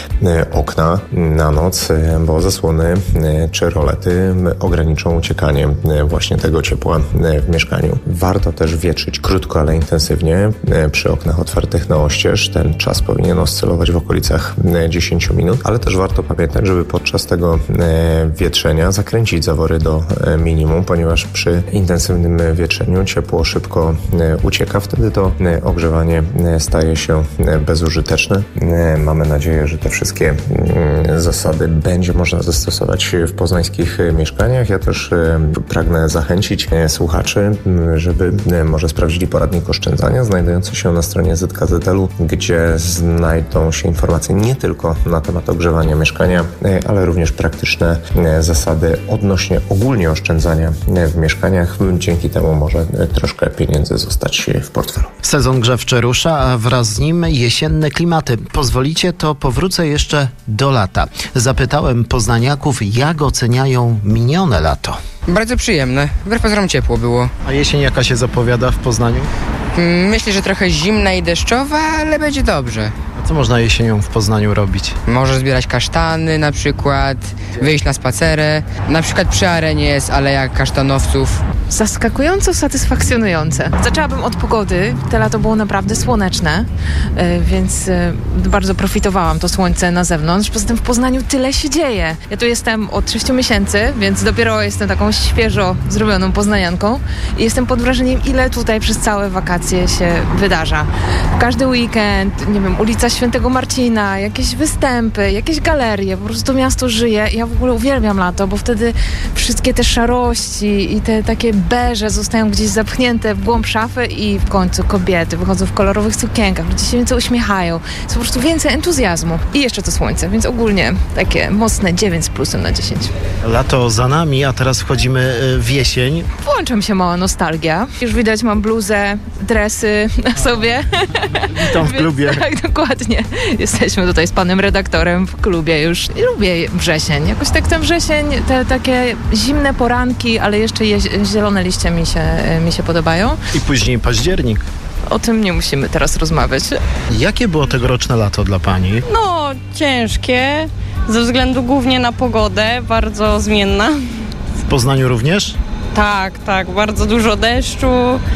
okna na noc, bo zasłony czy rolety ograniczą uciekanie właśnie tego ciepła w mieszkaniu. Warto też wietrzyć krótko, ale intensywnie przy oknach otwartych na oścież. Ten czas powinien oscylować w okolicach dziesięć minut, ale też warto pamiętać, żeby podczas tego wietrzenia zakręcić zawory do minimum, ponieważ przy intensywnym wietrzeniu ciepło szybko ucieka. Wtedy to ogrzewanie staje się bezużyteczne. Mamy nadzieję, że te wszystkie zasady będzie można zastosować w poznańskich mieszkaniach. Ja też pragnę zachęcić słuchaczy, żeby może sprawdzili poradnik oszczędzania znajdujący się na stronie Z K Z L-u, gdzie znajdą się informacje nie tylko na temat ogrzewania mieszkania, ale również praktyczne zasady odnośnie ogólnie oszczędzania w mieszkaniach. Dzięki temu może troszkę pieniędzy zostać w portfelu. Sezon grzewczy rusza, a wraz z nim jesienne klimaty. Pozwolicie, to powrócę jeszcze do lata. Zapytałem poznaniaków, jak oceniają minione lato. Bardzo przyjemne. Wbrew pozorom ciepło było. A jesień jaka się zapowiada w Poznaniu? Myślę, że trochę zimna i deszczowa, ale będzie dobrze. A co można jesienią w Poznaniu robić? Może zbierać kasztany na przykład, wyjść na spacerę. Na przykład przy arenie jest aleja kasztanowców. Zaskakująco satysfakcjonujące. Zaczęłabym od pogody. Te lato było naprawdę słoneczne, więc bardzo profitowałam to słońce na zewnątrz. Poza tym w Poznaniu tyle się dzieje. Ja tu jestem od sześciu miesięcy, więc dopiero jestem taką świeżo zrobioną poznanianką i jestem pod wrażeniem, ile tutaj przez całe wakacje się wydarza. Każdy weekend, nie wiem, ulica Świętego Marcina, jakieś występy, jakieś galerie, po prostu to miasto żyje. Ja w ogóle uwielbiam lato, bo wtedy wszystkie te szarości i te takie beże zostają gdzieś zapchnięte w głąb szafy i w końcu kobiety wychodzą w kolorowych sukienkach, ludzie się więcej uśmiechają. Jest po prostu więcej entuzjazmu. I jeszcze to słońce, więc ogólnie takie mocne dziewięć z plusem na dziesięć. Lato za nami, a teraz wchodzimy w jesień. Włącza mi się mała nostalgia. Już widać, mam bluzę, dresy na sobie. Witam w klubie. Tak, dokładnie. Jesteśmy tutaj z panem redaktorem w klubie już. I lubię wrzesień. Jakoś tak ten wrzesień, te takie zimne poranki, ale jeszcze je- zielone liście mi się, mi się podobają. I później październik. O tym nie musimy teraz rozmawiać. Jakie było tegoroczne lato dla pani? No, ciężkie, ze względu głównie na pogodę, bardzo zmienna. W Poznaniu również? Tak, tak, bardzo dużo deszczu,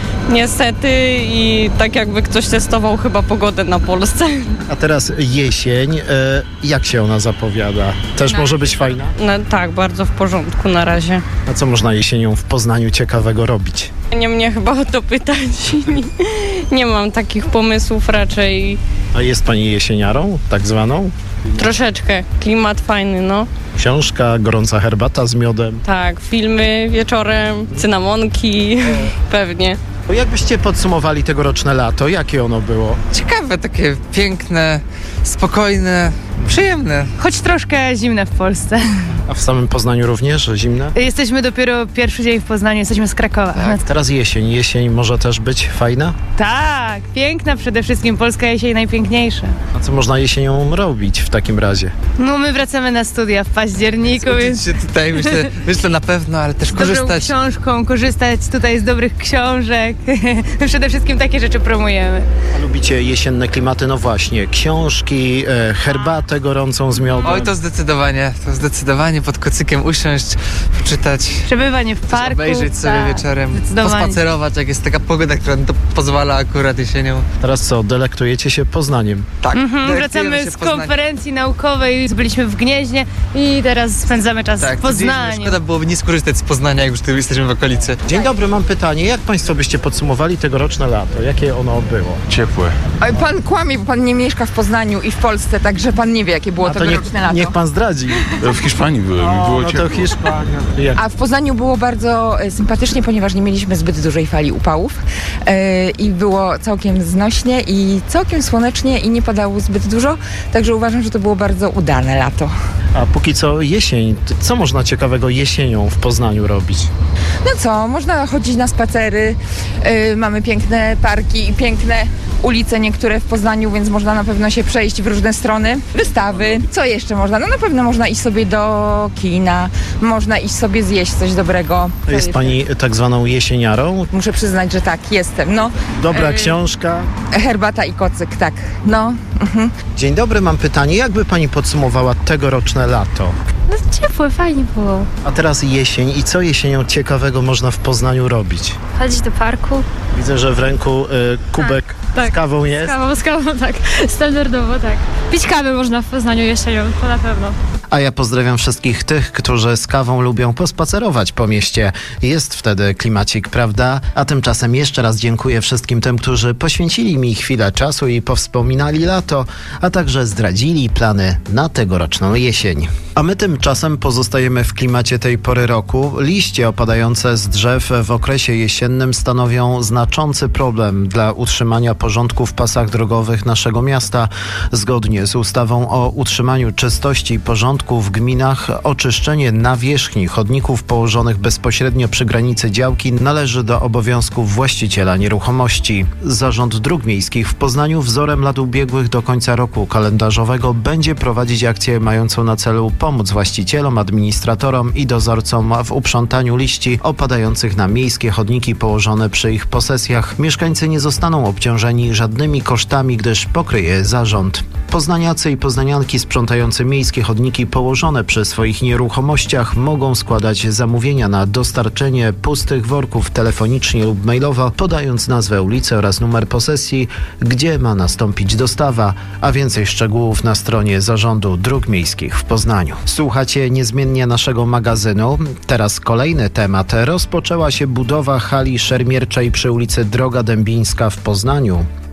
niestety, i tak jakby ktoś testował chyba pogodę na Polsce. A teraz jesień, e, jak się ona zapowiada? Też Na może być fajna? No, tak, bardzo w porządku na razie. A co można jesienią w Poznaniu ciekawego robić? Nie mnie chyba o to pytać. Nie, nie mam takich pomysłów raczej. A jest pani jesieniarą, tak zwaną? Troszeczkę. Klimat fajny, no. Książka, gorąca herbata z miodem. Tak, filmy wieczorem, cynamonki, pewnie. Jakbyście podsumowali tegoroczne lato, jakie ono było? Ciekawe, takie piękne, spokojne, przyjemne. Choć troszkę zimne w Polsce. A w samym Poznaniu również zimne? Jesteśmy dopiero pierwszy dzień w Poznaniu, jesteśmy z Krakowa. Tak, teraz jesień. Jesień może też być fajna? Tak, piękna przede wszystkim. Polska jesień najpiękniejsza. A co można jesienią robić w takim razie? No my wracamy na studia w październiku, więc... się tutaj, myślę, myślę na pewno, ale też z dobrą korzystać. książką, korzystać tutaj z dobrych książek. Przede wszystkim takie rzeczy promujemy. A lubicie jesienne klimaty? No właśnie, książki, e, herbatę gorącą z miodem. Oj, to zdecydowanie, to zdecydowanie pod kocykiem usiąść, poczytać. Przebywanie w parku. Obejrzeć sobie tak, wieczorem, pospacerować, jak jest taka pogoda, która to pozwala akurat jesienią. Teraz co, delektujecie się Poznaniem? Tak, Mhm, wracamy z konferencji naukowej, byliśmy w Gnieźnie i teraz spędzamy czas Tak, w Poznaniu. Szkoda byłoby nie skorzystać z Poznania, jak już tu jesteśmy w okolicy. Dzień dobry, mam pytanie. Jak państwo byście podsumowali tegoroczne lato? Jakie ono było? Ciepłe. Oj, pan kłamie, bo pan nie mieszka w Poznaniu i w Polsce, także pan nie wie, jakie było A to tegoroczne niech, lato. niech pan zdradzi. W Hiszpanii byłem i O, było no ciepło. to Hiszpania. Jak? A w Poznaniu było bardzo e, sympatycznie, ponieważ nie mieliśmy zbyt dużej fali upałów e, i było całkiem znośnie i całkiem słonecznie i nie padało zbyt dużo, także uważam, że to było bardzo udane lato. A póki co jesień. Co można ciekawego jesienią w Poznaniu robić? No co, można chodzić na spacery, e, mamy piękne parki i piękne ulice niektóre w Poznaniu, więc można na pewno się przejść w różne strony. Wystawy, co jeszcze można? No na pewno można iść sobie do kina, można iść sobie zjeść coś dobrego. Co Jest jeszcze? pani tak zwaną jesieniarą? Muszę przyznać, że tak, jestem. No, Dobra e, książka. Herbata i kocyk, tak. No. Mhm. Dzień dobry, mam pytanie. Jakby pani podsumowała tegoroczne lato? No ciepłe, fajnie było. A teraz jesień. I co jesienią ciekawego można w Poznaniu robić? Chodzić do parku. Widzę, że w ręku y, kubek Tak, z kawą jest. Z kawą, z kawą, tak. Standardowo, tak. Pić kawę można w Poznaniu jesienią, to na pewno. A ja pozdrawiam wszystkich tych, którzy z kawą lubią pospacerować po mieście. Jest wtedy klimacik, prawda? A tymczasem jeszcze raz dziękuję wszystkim tym, którzy poświęcili mi chwilę czasu i powspominali lato, a także zdradzili plany na tegoroczną jesień. A my tymczasem pozostajemy w klimacie tej pory roku. Liście opadające z drzew w okresie jesiennym stanowią znaczący problem dla utrzymania porządku w pasach drogowych naszego miasta. Zgodnie z ustawą o utrzymaniu czystości i porządku w gminach, oczyszczenie nawierzchni chodników położonych bezpośrednio przy granicy działki należy do obowiązków właściciela nieruchomości. Zarząd Dróg Miejskich w Poznaniu wzorem lat ubiegłych do końca roku kalendarzowego będzie prowadzić akcję mającą na celu pomóc właścicielom, administratorom i dozorcom w uprzątaniu liści opadających na miejskie chodniki położone przy ich posesjach. Mieszkańcy nie zostaną obciążeni żadnymi kosztami, gdyż pokryje zarząd. Poznaniacy i poznanianki sprzątający miejskie chodniki położone przy swoich nieruchomościach mogą składać zamówienia na dostarczenie pustych worków telefonicznie lub mailowo, podając nazwę ulicy oraz numer posesji, gdzie ma nastąpić dostawa, a więcej szczegółów na stronie Zarządu Dróg Miejskich w Poznaniu. Słuchacie niezmiennie naszego magazynu. Teraz kolejny temat. Rozpoczęła się budowa hali szermierczej przy ulicy Droga Dębińska w Poznaniu.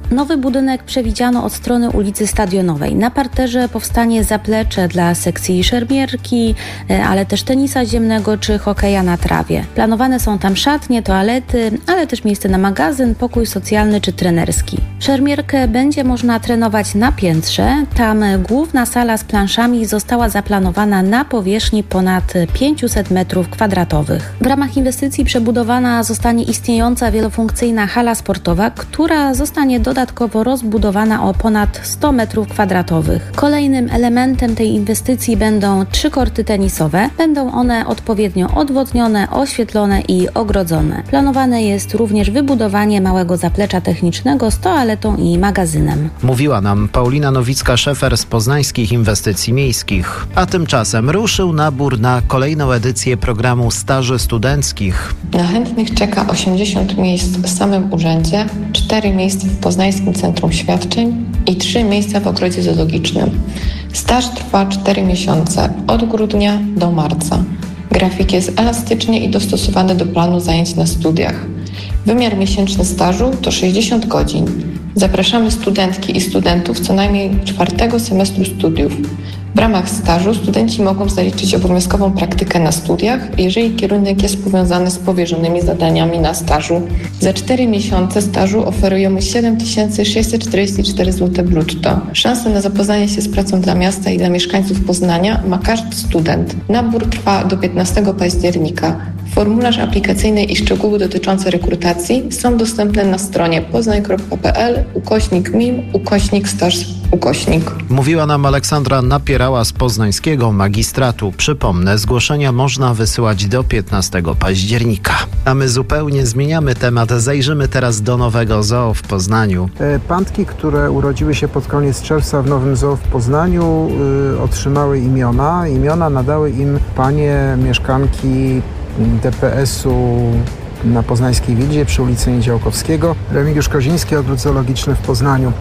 Nowy budynek przewidziano od strony ulicy Stadionowej. Na parterze powstanie zaplecze dla sekcji szermierki, ale też tenisa ziemnego czy hokeja na trawie. Planowane są tam szatnie, toalety, ale też miejsce na magazyn, pokój socjalny czy trenerski. Szermierkę będzie można trenować na piętrze. Tam główna sala z planszami została zaplanowana na powierzchni ponad pięćset metrów kwadratowych. W ramach inwestycji przebudowana zostanie istniejąca wielofunkcyjna hala sportowa, która zostanie dodatkowo rozbudowana o ponad sto metrów kwadratowych. Kolejnym elementem tej inwestycji będą trzy korty tenisowe. Będą one odpowiednio odwodnione, oświetlone i ogrodzone. Planowane jest również wybudowanie małego zaplecza technicznego z toaletą i magazynem. Mówiła nam Paulina Nowicka-Szefer z Poznańskich Inwestycji Miejskich. A tymczasem ruszył nabór na kolejną edycję programu staży studenckich. Na chętnych czeka osiemdziesiąt miejsc w samym urzędzie, cztery miejsca w Poznańskim Centrum Świadczeń i trzy miejsca w Ogrodzie Zoologicznym. Staż trwa cztery miesiące, od grudnia do marca. Grafik jest elastycznie i dostosowany do planu zajęć na studiach. Wymiar miesięczny stażu to sześćdziesiąt godzin. Zapraszamy studentki i studentów co najmniej czwartego semestru studiów. W ramach stażu studenci mogą zaliczyć obowiązkową praktykę na studiach, jeżeli kierunek jest powiązany z powierzonymi zadaniami na stażu. Za cztery miesiące stażu oferujemy siedem tysięcy sześćset czterdzieści cztery złote brutto. Szansę na zapoznanie się z pracą dla miasta i dla mieszkańców Poznania ma każdy student. Nabór trwa do piętnastego października. Formularz aplikacyjny i szczegóły dotyczące rekrutacji są dostępne na stronie poznań kropka p l ukośnik mim ukośnik staż ukośnik. Mówiła nam Aleksandra Napierała z poznańskiego magistratu. Przypomnę, zgłoszenia można wysyłać do piętnastego października. A my zupełnie zmieniamy temat. Zajrzymy teraz do nowego zoo w Poznaniu. Pantki, które urodziły się pod koniec czerwca w nowym zoo w Poznaniu, y, otrzymały imiona. Imiona nadały im panie mieszkanki D P S-u na Poznańskiej Wildzie przy ulicy Niedziałkowskiego. Remigiusz Koziński, Ogród Zoologiczny w Poznaniu.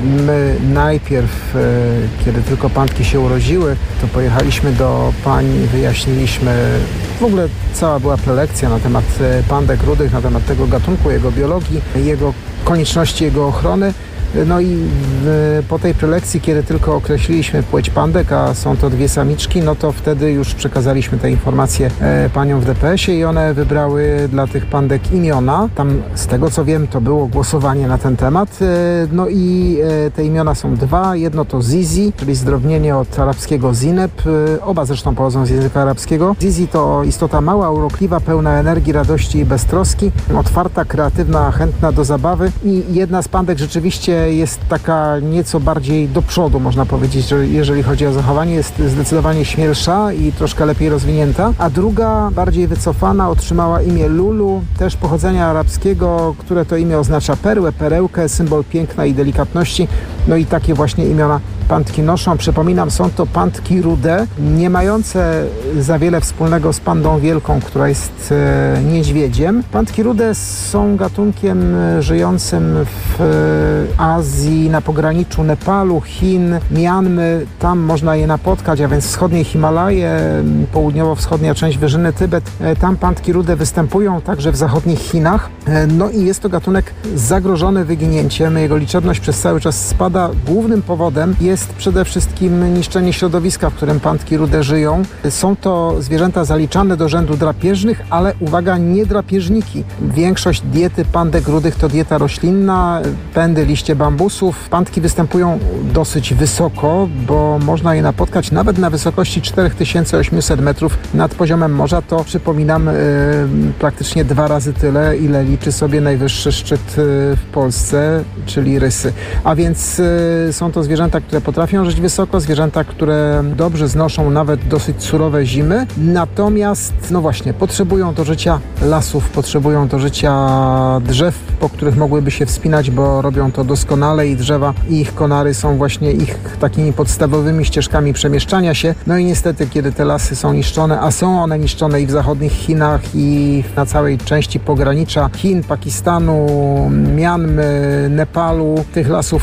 My najpierw, kiedy tylko pantki się urodziły, to pojechaliśmy do pani, wyjaśniliśmy, w ogóle cała była prelekcja na temat pandek rudych, na temat tego gatunku, jego biologii, jego konieczności, jego ochrony. No i w, po tej prelekcji, kiedy tylko określiliśmy płeć pandek, a są to dwie samiczki, no to wtedy już przekazaliśmy te informacje e, paniom w D P S-ie i one wybrały dla tych pandek imiona. Tam z tego co wiem, to było głosowanie na ten temat. E, no i e, te imiona są dwa. Jedno to Zizi, czyli zdrobnienie od arabskiego Zineb. E, oba zresztą pochodzą z języka arabskiego. Zizi to istota mała, urokliwa, pełna energii, radości i beztroski. Otwarta, kreatywna, chętna do zabawy. I jedna z pandek rzeczywiście jest taka nieco bardziej do przodu, można powiedzieć, że jeżeli chodzi o zachowanie, jest zdecydowanie śmielsza i troszkę lepiej rozwinięta, a druga, bardziej wycofana, otrzymała imię Lulu, też pochodzenia arabskiego, które to imię oznacza perłę, perełkę, symbol piękna i delikatności, no i takie właśnie imiona pantki noszą. Przypominam, są to pantki rude, nie mające za wiele wspólnego z pandą wielką, która jest e, niedźwiedziem. Pantki rude są gatunkiem żyjącym w e, Azji, na pograniczu Nepalu, Chin, Mianmy. Tam można je napotkać, a więc wschodnie Himalaje, południowo-wschodnia część wyżyny Tybet. E, tam pantki rude występują także w zachodnich Chinach. E, no i jest to gatunek zagrożony wyginięciem. Jego liczebność przez cały czas spada. Głównym powodem jest przede wszystkim niszczenie środowiska, w którym pantki rude żyją. Są to zwierzęta zaliczane do rzędu drapieżnych, ale uwaga, nie drapieżniki. Większość diety pandek rudych to dieta roślinna, pędy, liście bambusów. Pantki występują dosyć wysoko, bo można je napotkać nawet na wysokości cztery tysiące osiemset metrów nad poziomem morza. To, przypominam, yy, praktycznie dwa razy tyle, ile liczy sobie najwyższy szczyt yy, w Polsce, czyli Rysy. A więc yy, są to zwierzęta, które potrafią żyć wysoko, zwierzęta, które dobrze znoszą nawet dosyć surowe zimy. Natomiast, no właśnie, potrzebują do życia lasów, potrzebują do życia drzew, po których mogłyby się wspinać, bo robią to doskonale i drzewa i ich konary są właśnie ich takimi podstawowymi ścieżkami przemieszczania się. No i niestety, kiedy te lasy są niszczone, a są one niszczone i w zachodnich Chinach, i na całej części pogranicza Chin, Pakistanu, Mianmy, Nepalu, tych lasów ubywa.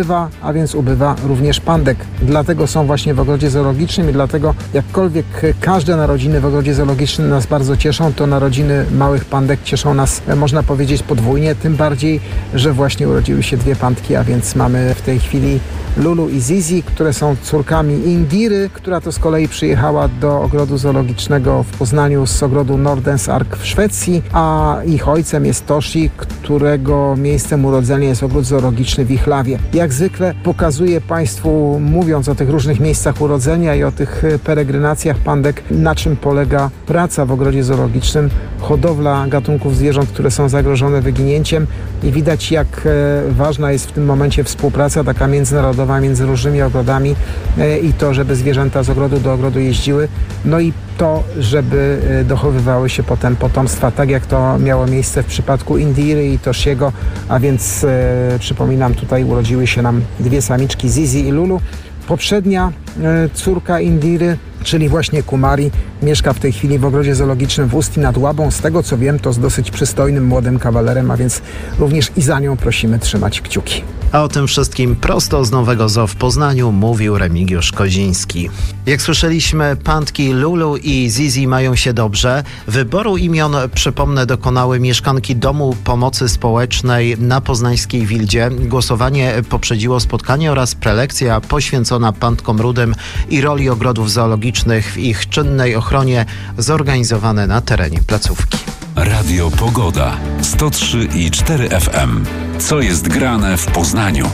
ubywa, a więc ubywa również pandek. Dlatego są właśnie w ogrodzie zoologicznym i dlatego jakkolwiek każde narodziny w ogrodzie zoologicznym nas bardzo cieszą, to narodziny małych pandek cieszą nas, można powiedzieć, podwójnie, tym bardziej, że właśnie urodziły się dwie pandki, a więc mamy w tej chwili Lulu i Zizi, które są córkami Indiry, która to z kolei przyjechała do ogrodu zoologicznego w Poznaniu z ogrodu Nordens Ark w Szwecji, a ich ojcem jest Toshi, którego miejscem urodzenia jest ogród zoologiczny w Ichlawie. Jak zwykle pokazuję Państwu, mówiąc o tych różnych miejscach urodzenia i o tych peregrinacjach pandek, na czym polega praca w ogrodzie zoologicznym, hodowla gatunków zwierząt, które są zagrożone wyginięciem i widać, jak ważna jest w tym momencie współpraca taka międzynarodowa między różnymi ogrodami i to, żeby zwierzęta z ogrodu do ogrodu jeździły, no i to, żeby dochowywały się potem potomstwa, tak jak to miało miejsce w przypadku Indiry i Toshiego, a więc e, przypominam, tutaj urodziły się nam dwie samiczki, Zizi i Lulu. Poprzednia e, córka Indiry, czyli właśnie Kumari, mieszka w tej chwili w ogrodzie zoologicznym w Ustí nad Łabą. Z tego co wiem, to z dosyć przystojnym młodym kawalerem, a więc również i za nią prosimy trzymać kciuki. A o tym wszystkim prosto z Nowego Zoo w Poznaniu mówił Remigiusz Koziński. Jak słyszeliśmy, pandki Lulu i Zizi mają się dobrze. Wyboru imion, przypomnę, dokonały mieszkanki Domu Pomocy Społecznej na poznańskiej Wildzie. Głosowanie poprzedziło spotkanie oraz prelekcja poświęcona pandkom rudym i roli ogrodów zoologicznych w ich czynnej ochronie, zorganizowane na terenie placówki. Radio Pogoda sto trzy i cztery F M. Co jest grane w Poznaniu?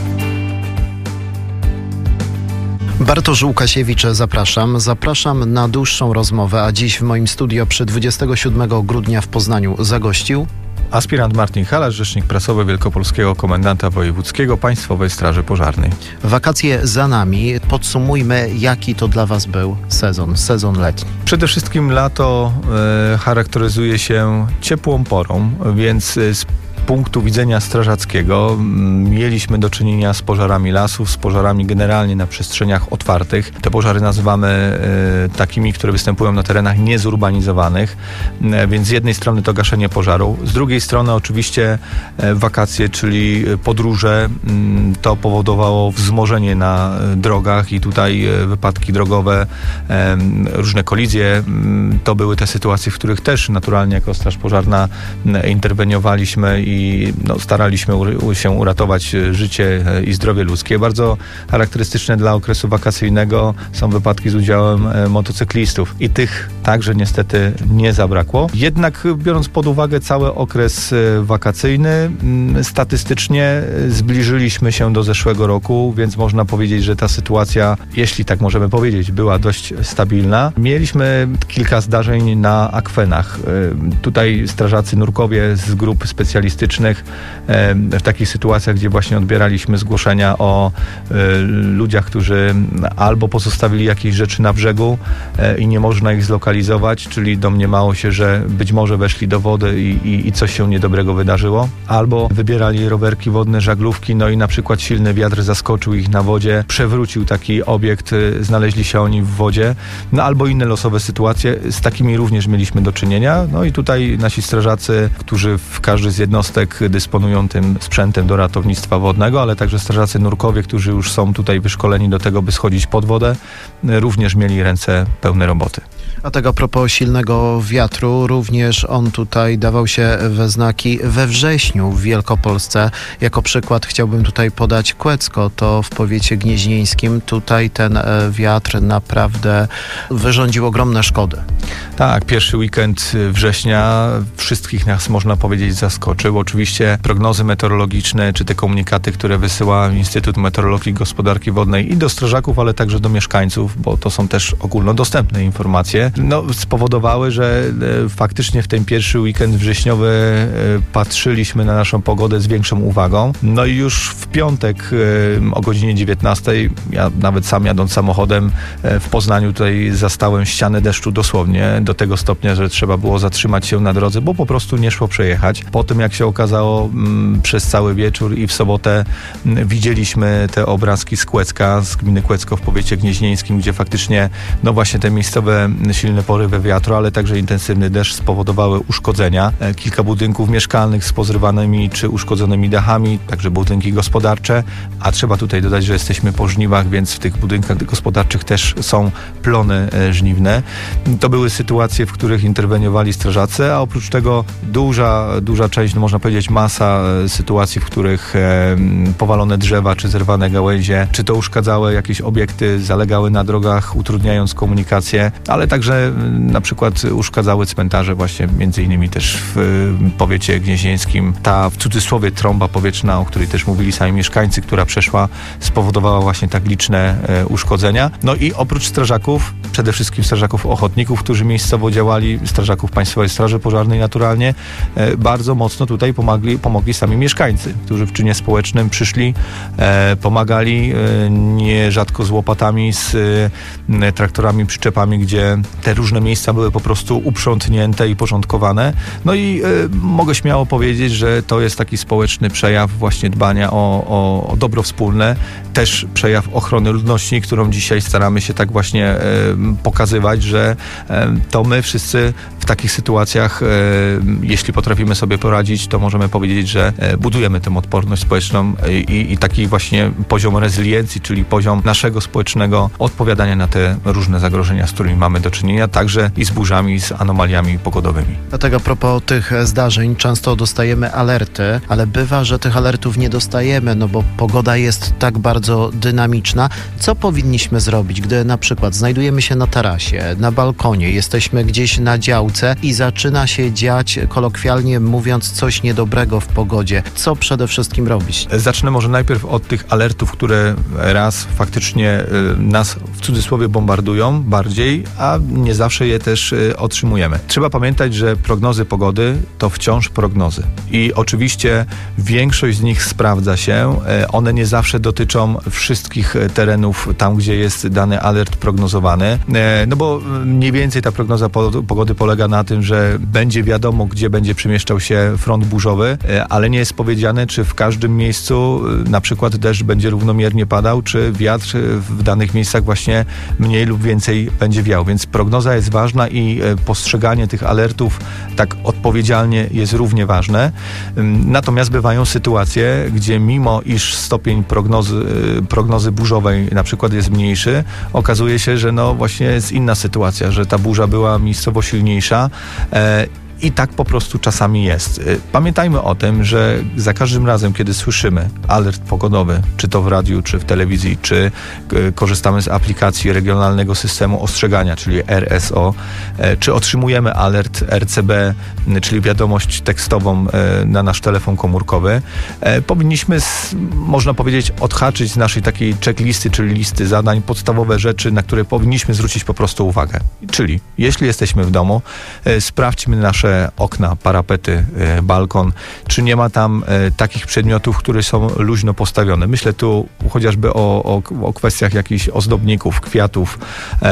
Bartosz Łukasiewicz, zapraszam. Zapraszam na dłuższą rozmowę, a dziś w moim studio przy dwudziestego siódmego grudnia w Poznaniu zagościł aspirant Martin Halasz, rzecznik prasowy Wielkopolskiego Komendanta Wojewódzkiego Państwowej Straży Pożarnej. Wakacje za nami. Podsumujmy, jaki to dla Was był sezon, sezon letni. Przede wszystkim lato e, charakteryzuje się ciepłą porą, więc z punktu widzenia strażackiego mieliśmy do czynienia z pożarami lasów, z pożarami generalnie na przestrzeniach otwartych. Te pożary nazywamy e, takimi, które występują na terenach niezurbanizowanych, e, więc z jednej strony to gaszenie pożaru, z drugiej strony oczywiście e, wakacje, czyli podróże. M, to powodowało wzmożenie na drogach i tutaj e, wypadki drogowe, e, różne kolizje. M, to były te sytuacje, w których też naturalnie jako Straż Pożarna e, interweniowaliśmy i i no, staraliśmy u, się uratować życie i zdrowie ludzkie. Bardzo charakterystyczne dla okresu wakacyjnego są wypadki z udziałem e, motocyklistów i tych także niestety nie zabrakło. Jednak biorąc pod uwagę cały okres e, wakacyjny, m, statystycznie zbliżyliśmy się do zeszłego roku, więc można powiedzieć, że ta sytuacja, jeśli tak możemy powiedzieć, była dość stabilna. Mieliśmy kilka zdarzeń na akwenach. E, tutaj strażacy nurkowie z grup specjalistycznych w takich sytuacjach, gdzie właśnie odbieraliśmy zgłoszenia o ludziach, którzy albo pozostawili jakieś rzeczy na brzegu i nie można ich zlokalizować, czyli domniemało się, że być może weszli do wody i, i, i coś się niedobrego wydarzyło, albo wybierali rowerki wodne, żaglówki, no i na przykład silny wiatr zaskoczył ich na wodzie, przewrócił taki obiekt, znaleźli się oni w wodzie, no albo inne losowe sytuacje, z takimi również mieliśmy do czynienia, no i tutaj nasi strażacy, którzy w każdy z jednostek dysponują tym sprzętem do ratownictwa wodnego, ale także strażacy nurkowie, którzy już są tutaj wyszkoleni do tego, by schodzić pod wodę, również mieli ręce pełne roboty. A tego a propos silnego wiatru, również on tutaj dawał się we znaki we wrześniu w Wielkopolsce. Jako przykład chciałbym tutaj podać Kłecko, to w powiecie gnieźnieńskim. Tutaj ten wiatr naprawdę wyrządził ogromne szkody. Tak, pierwszy weekend września wszystkich nas, można powiedzieć, zaskoczył. Oczywiście prognozy meteorologiczne, czy te komunikaty, które wysyła Instytut Meteorologii i Gospodarki Wodnej i do strażaków, ale także do mieszkańców, bo to są też ogólnodostępne informacje, no, spowodowały, że e, faktycznie w ten pierwszy weekend wrześniowy e, patrzyliśmy na naszą pogodę z większą uwagą. No i już w piątek e, o godzinie dziewiętnastej, ja nawet sam jadąc samochodem e, w Poznaniu tutaj zastałem ścianę deszczu dosłownie do tego stopnia, że trzeba było zatrzymać się na drodze, bo po prostu nie szło przejechać. Po tym jak się okazało, m, przez cały wieczór i w sobotę m, widzieliśmy te obrazki z Kłecka, z gminy Kłecko w powiecie gnieźnieńskim, gdzie faktycznie no właśnie te miejscowe silne porywy wiatru, ale także intensywny deszcz spowodowały uszkodzenia. E, kilka budynków mieszkalnych z pozrywanymi czy uszkodzonymi dachami, także budynki gospodarcze, a trzeba tutaj dodać, że jesteśmy po żniwach, więc w tych budynkach gospodarczych też są plony e, żniwne. To były sytuacje, w których interweniowali strażacy, a oprócz tego duża, duża część, no można powiedzieć masa e, sytuacji, w których e, powalone drzewa, czy zerwane gałęzie, czy to uszkadzały jakieś obiekty, zalegały na drogach, utrudniając komunikację, ale także e, na przykład uszkadzały cmentarze właśnie między innymi też w e, powiecie gnieźnieńskim. Ta w cudzysłowie trąba powietrzna, o której też mówili sami mieszkańcy, która przeszła, spowodowała właśnie tak liczne e, uszkodzenia. No i oprócz strażaków, przede wszystkim strażaków ochotników, którzy miejscowo działali, strażaków Państwowej Straży Pożarnej naturalnie, e, bardzo mocno tutaj pomogli, pomogli sami mieszkańcy, którzy w czynie społecznym przyszli, e, pomagali e, nierzadko z łopatami, z e, traktorami, przyczepami, gdzie te różne miejsca były po prostu uprzątnięte i porządkowane. No i e, mogę śmiało powiedzieć, że to jest taki społeczny przejaw właśnie dbania o, o, o dobro wspólne, też przejaw ochrony ludności, którą dzisiaj staramy się tak właśnie e, pokazywać, że e, to my wszyscy w takich sytuacjach, e, jeśli potrafimy sobie poradzić, to możemy powiedzieć, że e, budujemy tę odporność społeczną i, i taki właśnie poziom rezyliencji, czyli poziom naszego społecznego odpowiadania na te różne zagrożenia, z którymi mamy do czynienia, także i z burzami, i z anomaliami pogodowymi. Dlatego a propos tych zdarzeń często dostajemy alerty, ale bywa, że tych alertów nie dostajemy, no bo pogoda jest tak bardzo dynamiczna. Co powinniśmy zrobić, gdy na przykład znajdujemy się na tarasie, na balkonie, jesteśmy gdzieś na działce i zaczyna się dziać, kolokwialnie mówiąc, coś niedobrego w pogodzie? Co przede wszystkim robić? Zacznę może najpierw od tych alertów, które raz faktycznie nas w cudzysłowie bombardują bardziej, a nie zawsze je też otrzymujemy. Trzeba pamiętać, że prognozy pogody to wciąż prognozy. I oczywiście większość z nich sprawdza się. One nie zawsze dotyczą wszystkich terenów tam, gdzie jest dany alert prognozowany. No bo mniej więcej ta prognoza pogody polega na tym, że będzie wiadomo, gdzie będzie przemieszczał się front burzowy, ale nie jest powiedziane, czy w każdym miejscu na przykład deszcz będzie równomiernie padał, czy wiatr w danych miejscach właśnie mniej lub więcej będzie wiał. Więc prognoza jest ważna i postrzeganie tych alertów tak odpowiedzialnie jest równie ważne. Natomiast bywają sytuacje, gdzie mimo iż stopień prognozy, prognozy burzowej na przykład jest mniejszy, okazuje się, że no właśnie jest inna sytuacja, że ta burza była miejscowo silniejsza. E, I tak po prostu czasami jest. Pamiętajmy o tym, że za każdym razem, kiedy słyszymy alert pogodowy, czy to w radiu, czy w telewizji, czy korzystamy z aplikacji regionalnego systemu ostrzegania, czyli R S O, czy otrzymujemy alert R C B, czyli wiadomość tekstową na nasz telefon komórkowy, powinniśmy, można powiedzieć, odhaczyć z naszej takiej checklisty, czyli listy zadań, podstawowe rzeczy, na które powinniśmy zwrócić po prostu uwagę. Czyli jeśli jesteśmy w domu, sprawdźmy nasze okna, parapety, balkon, czy nie ma tam takich przedmiotów, które są luźno postawione. Myślę tu chociażby o, o, o kwestiach jakichś ozdobników, kwiatów,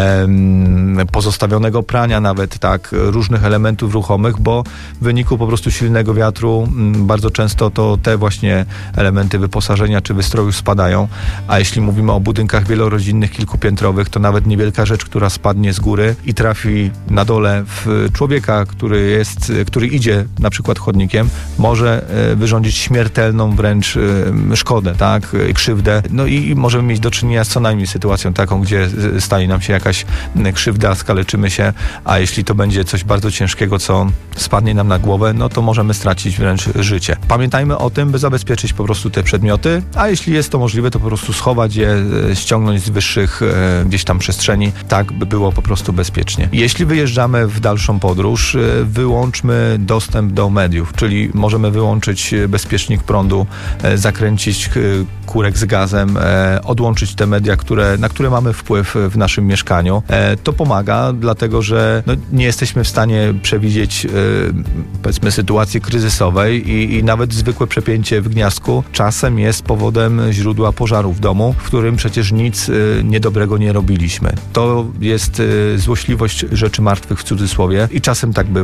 em, pozostawionego prania nawet, tak, różnych elementów ruchomych, bo w wyniku po prostu silnego wiatru m, bardzo często to te właśnie elementy wyposażenia czy wystroju spadają, a jeśli mówimy o budynkach wielorodzinnych, kilkupiętrowych, to nawet niewielka rzecz, która spadnie z góry i trafi na dole w człowieka, który jest który idzie na przykład chodnikiem, może wyrządzić śmiertelną wręcz szkodę, tak, krzywdę. No i możemy mieć do czynienia z co najmniej sytuacją taką, gdzie stanie nam się jakaś krzywda, skaleczymy się, a jeśli to będzie coś bardzo ciężkiego, co spadnie nam na głowę, no to możemy stracić wręcz życie. Pamiętajmy o tym, by zabezpieczyć po prostu te przedmioty, a jeśli jest to możliwe, to po prostu schować je, ściągnąć z wyższych gdzieś tam przestrzeni, tak by było po prostu bezpiecznie. Jeśli wyjeżdżamy w dalszą podróż, wyłączmy dostęp do mediów, czyli możemy wyłączyć bezpiecznik prądu, zakręcić kurek z gazem, odłączyć te media, które, na które mamy wpływ w naszym mieszkaniu. To pomaga, dlatego że no, nie jesteśmy w stanie przewidzieć powiedzmy sytuacji kryzysowej i, i nawet zwykłe przepięcie w gniazdku czasem jest powodem źródła pożaru w domu, w którym przecież nic niedobrego nie robiliśmy. To jest złośliwość rzeczy martwych w cudzysłowie i czasem tak bywa, że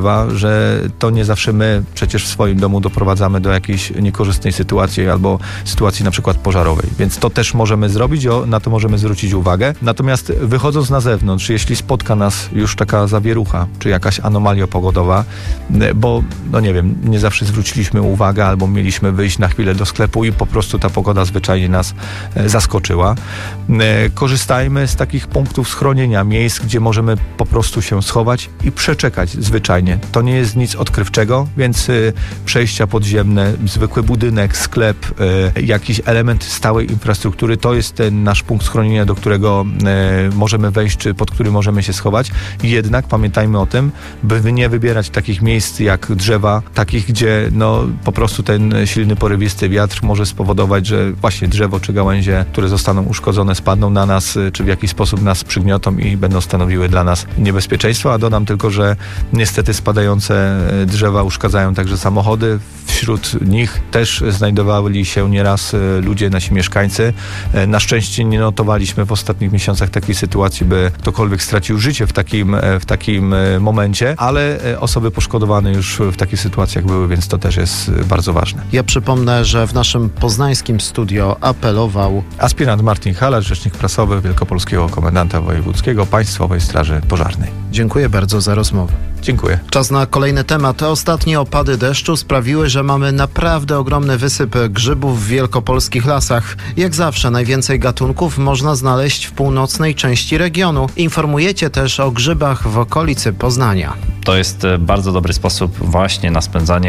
że to nie zawsze my przecież w swoim domu doprowadzamy do jakiejś niekorzystnej sytuacji albo sytuacji na przykład pożarowej. Więc to też możemy zrobić, o, na to możemy zwrócić uwagę. Natomiast wychodząc na zewnątrz, jeśli spotka nas już taka zawierucha, czy jakaś anomalia pogodowa, bo no nie wiem, nie zawsze zwróciliśmy uwagę albo mieliśmy wyjść na chwilę do sklepu i po prostu ta pogoda zwyczajnie nas zaskoczyła. Korzystajmy z takich punktów schronienia, miejsc, gdzie możemy po prostu się schować i przeczekać zwyczajnie. To nie jest nic odkrywczego, więc przejścia podziemne, zwykły budynek, sklep, jakiś element stałej infrastruktury, to jest ten nasz punkt schronienia, do którego możemy wejść, czy pod który możemy się schować. Jednak pamiętajmy o tym, by nie wybierać takich miejsc jak drzewa, takich, gdzie no po prostu ten silny, porywisty wiatr może spowodować, że właśnie drzewo czy gałęzie, które zostaną uszkodzone, spadną na nas, czy w jakiś sposób nas przygniotą i będą stanowiły dla nas niebezpieczeństwo. A dodam tylko, że niestety spadające drzewa uszkadzają także samochody. Wśród nich też znajdowali się nieraz ludzie, nasi mieszkańcy. Na szczęście nie notowaliśmy w ostatnich miesiącach takiej sytuacji, by ktokolwiek stracił życie w takim, w takim momencie, ale osoby poszkodowane już w takich sytuacjach były, więc to też jest bardzo ważne. Ja przypomnę, że w naszym poznańskim studio apelował aspirant Martin Halacz, rzecznik prasowy Wielkopolskiego Komendanta Wojewódzkiego Państwowej Straży Pożarnej. Dziękuję bardzo za rozmowę. Dziękuję. Czas na kolejny temat. Ostatnie opady deszczu sprawiły, że mamy naprawdę ogromny wysyp grzybów w wielkopolskich lasach. Jak zawsze najwięcej gatunków można znaleźć w północnej części regionu. Informujecie też o grzybach w okolicy Poznania. To jest bardzo dobry sposób właśnie na spędzanie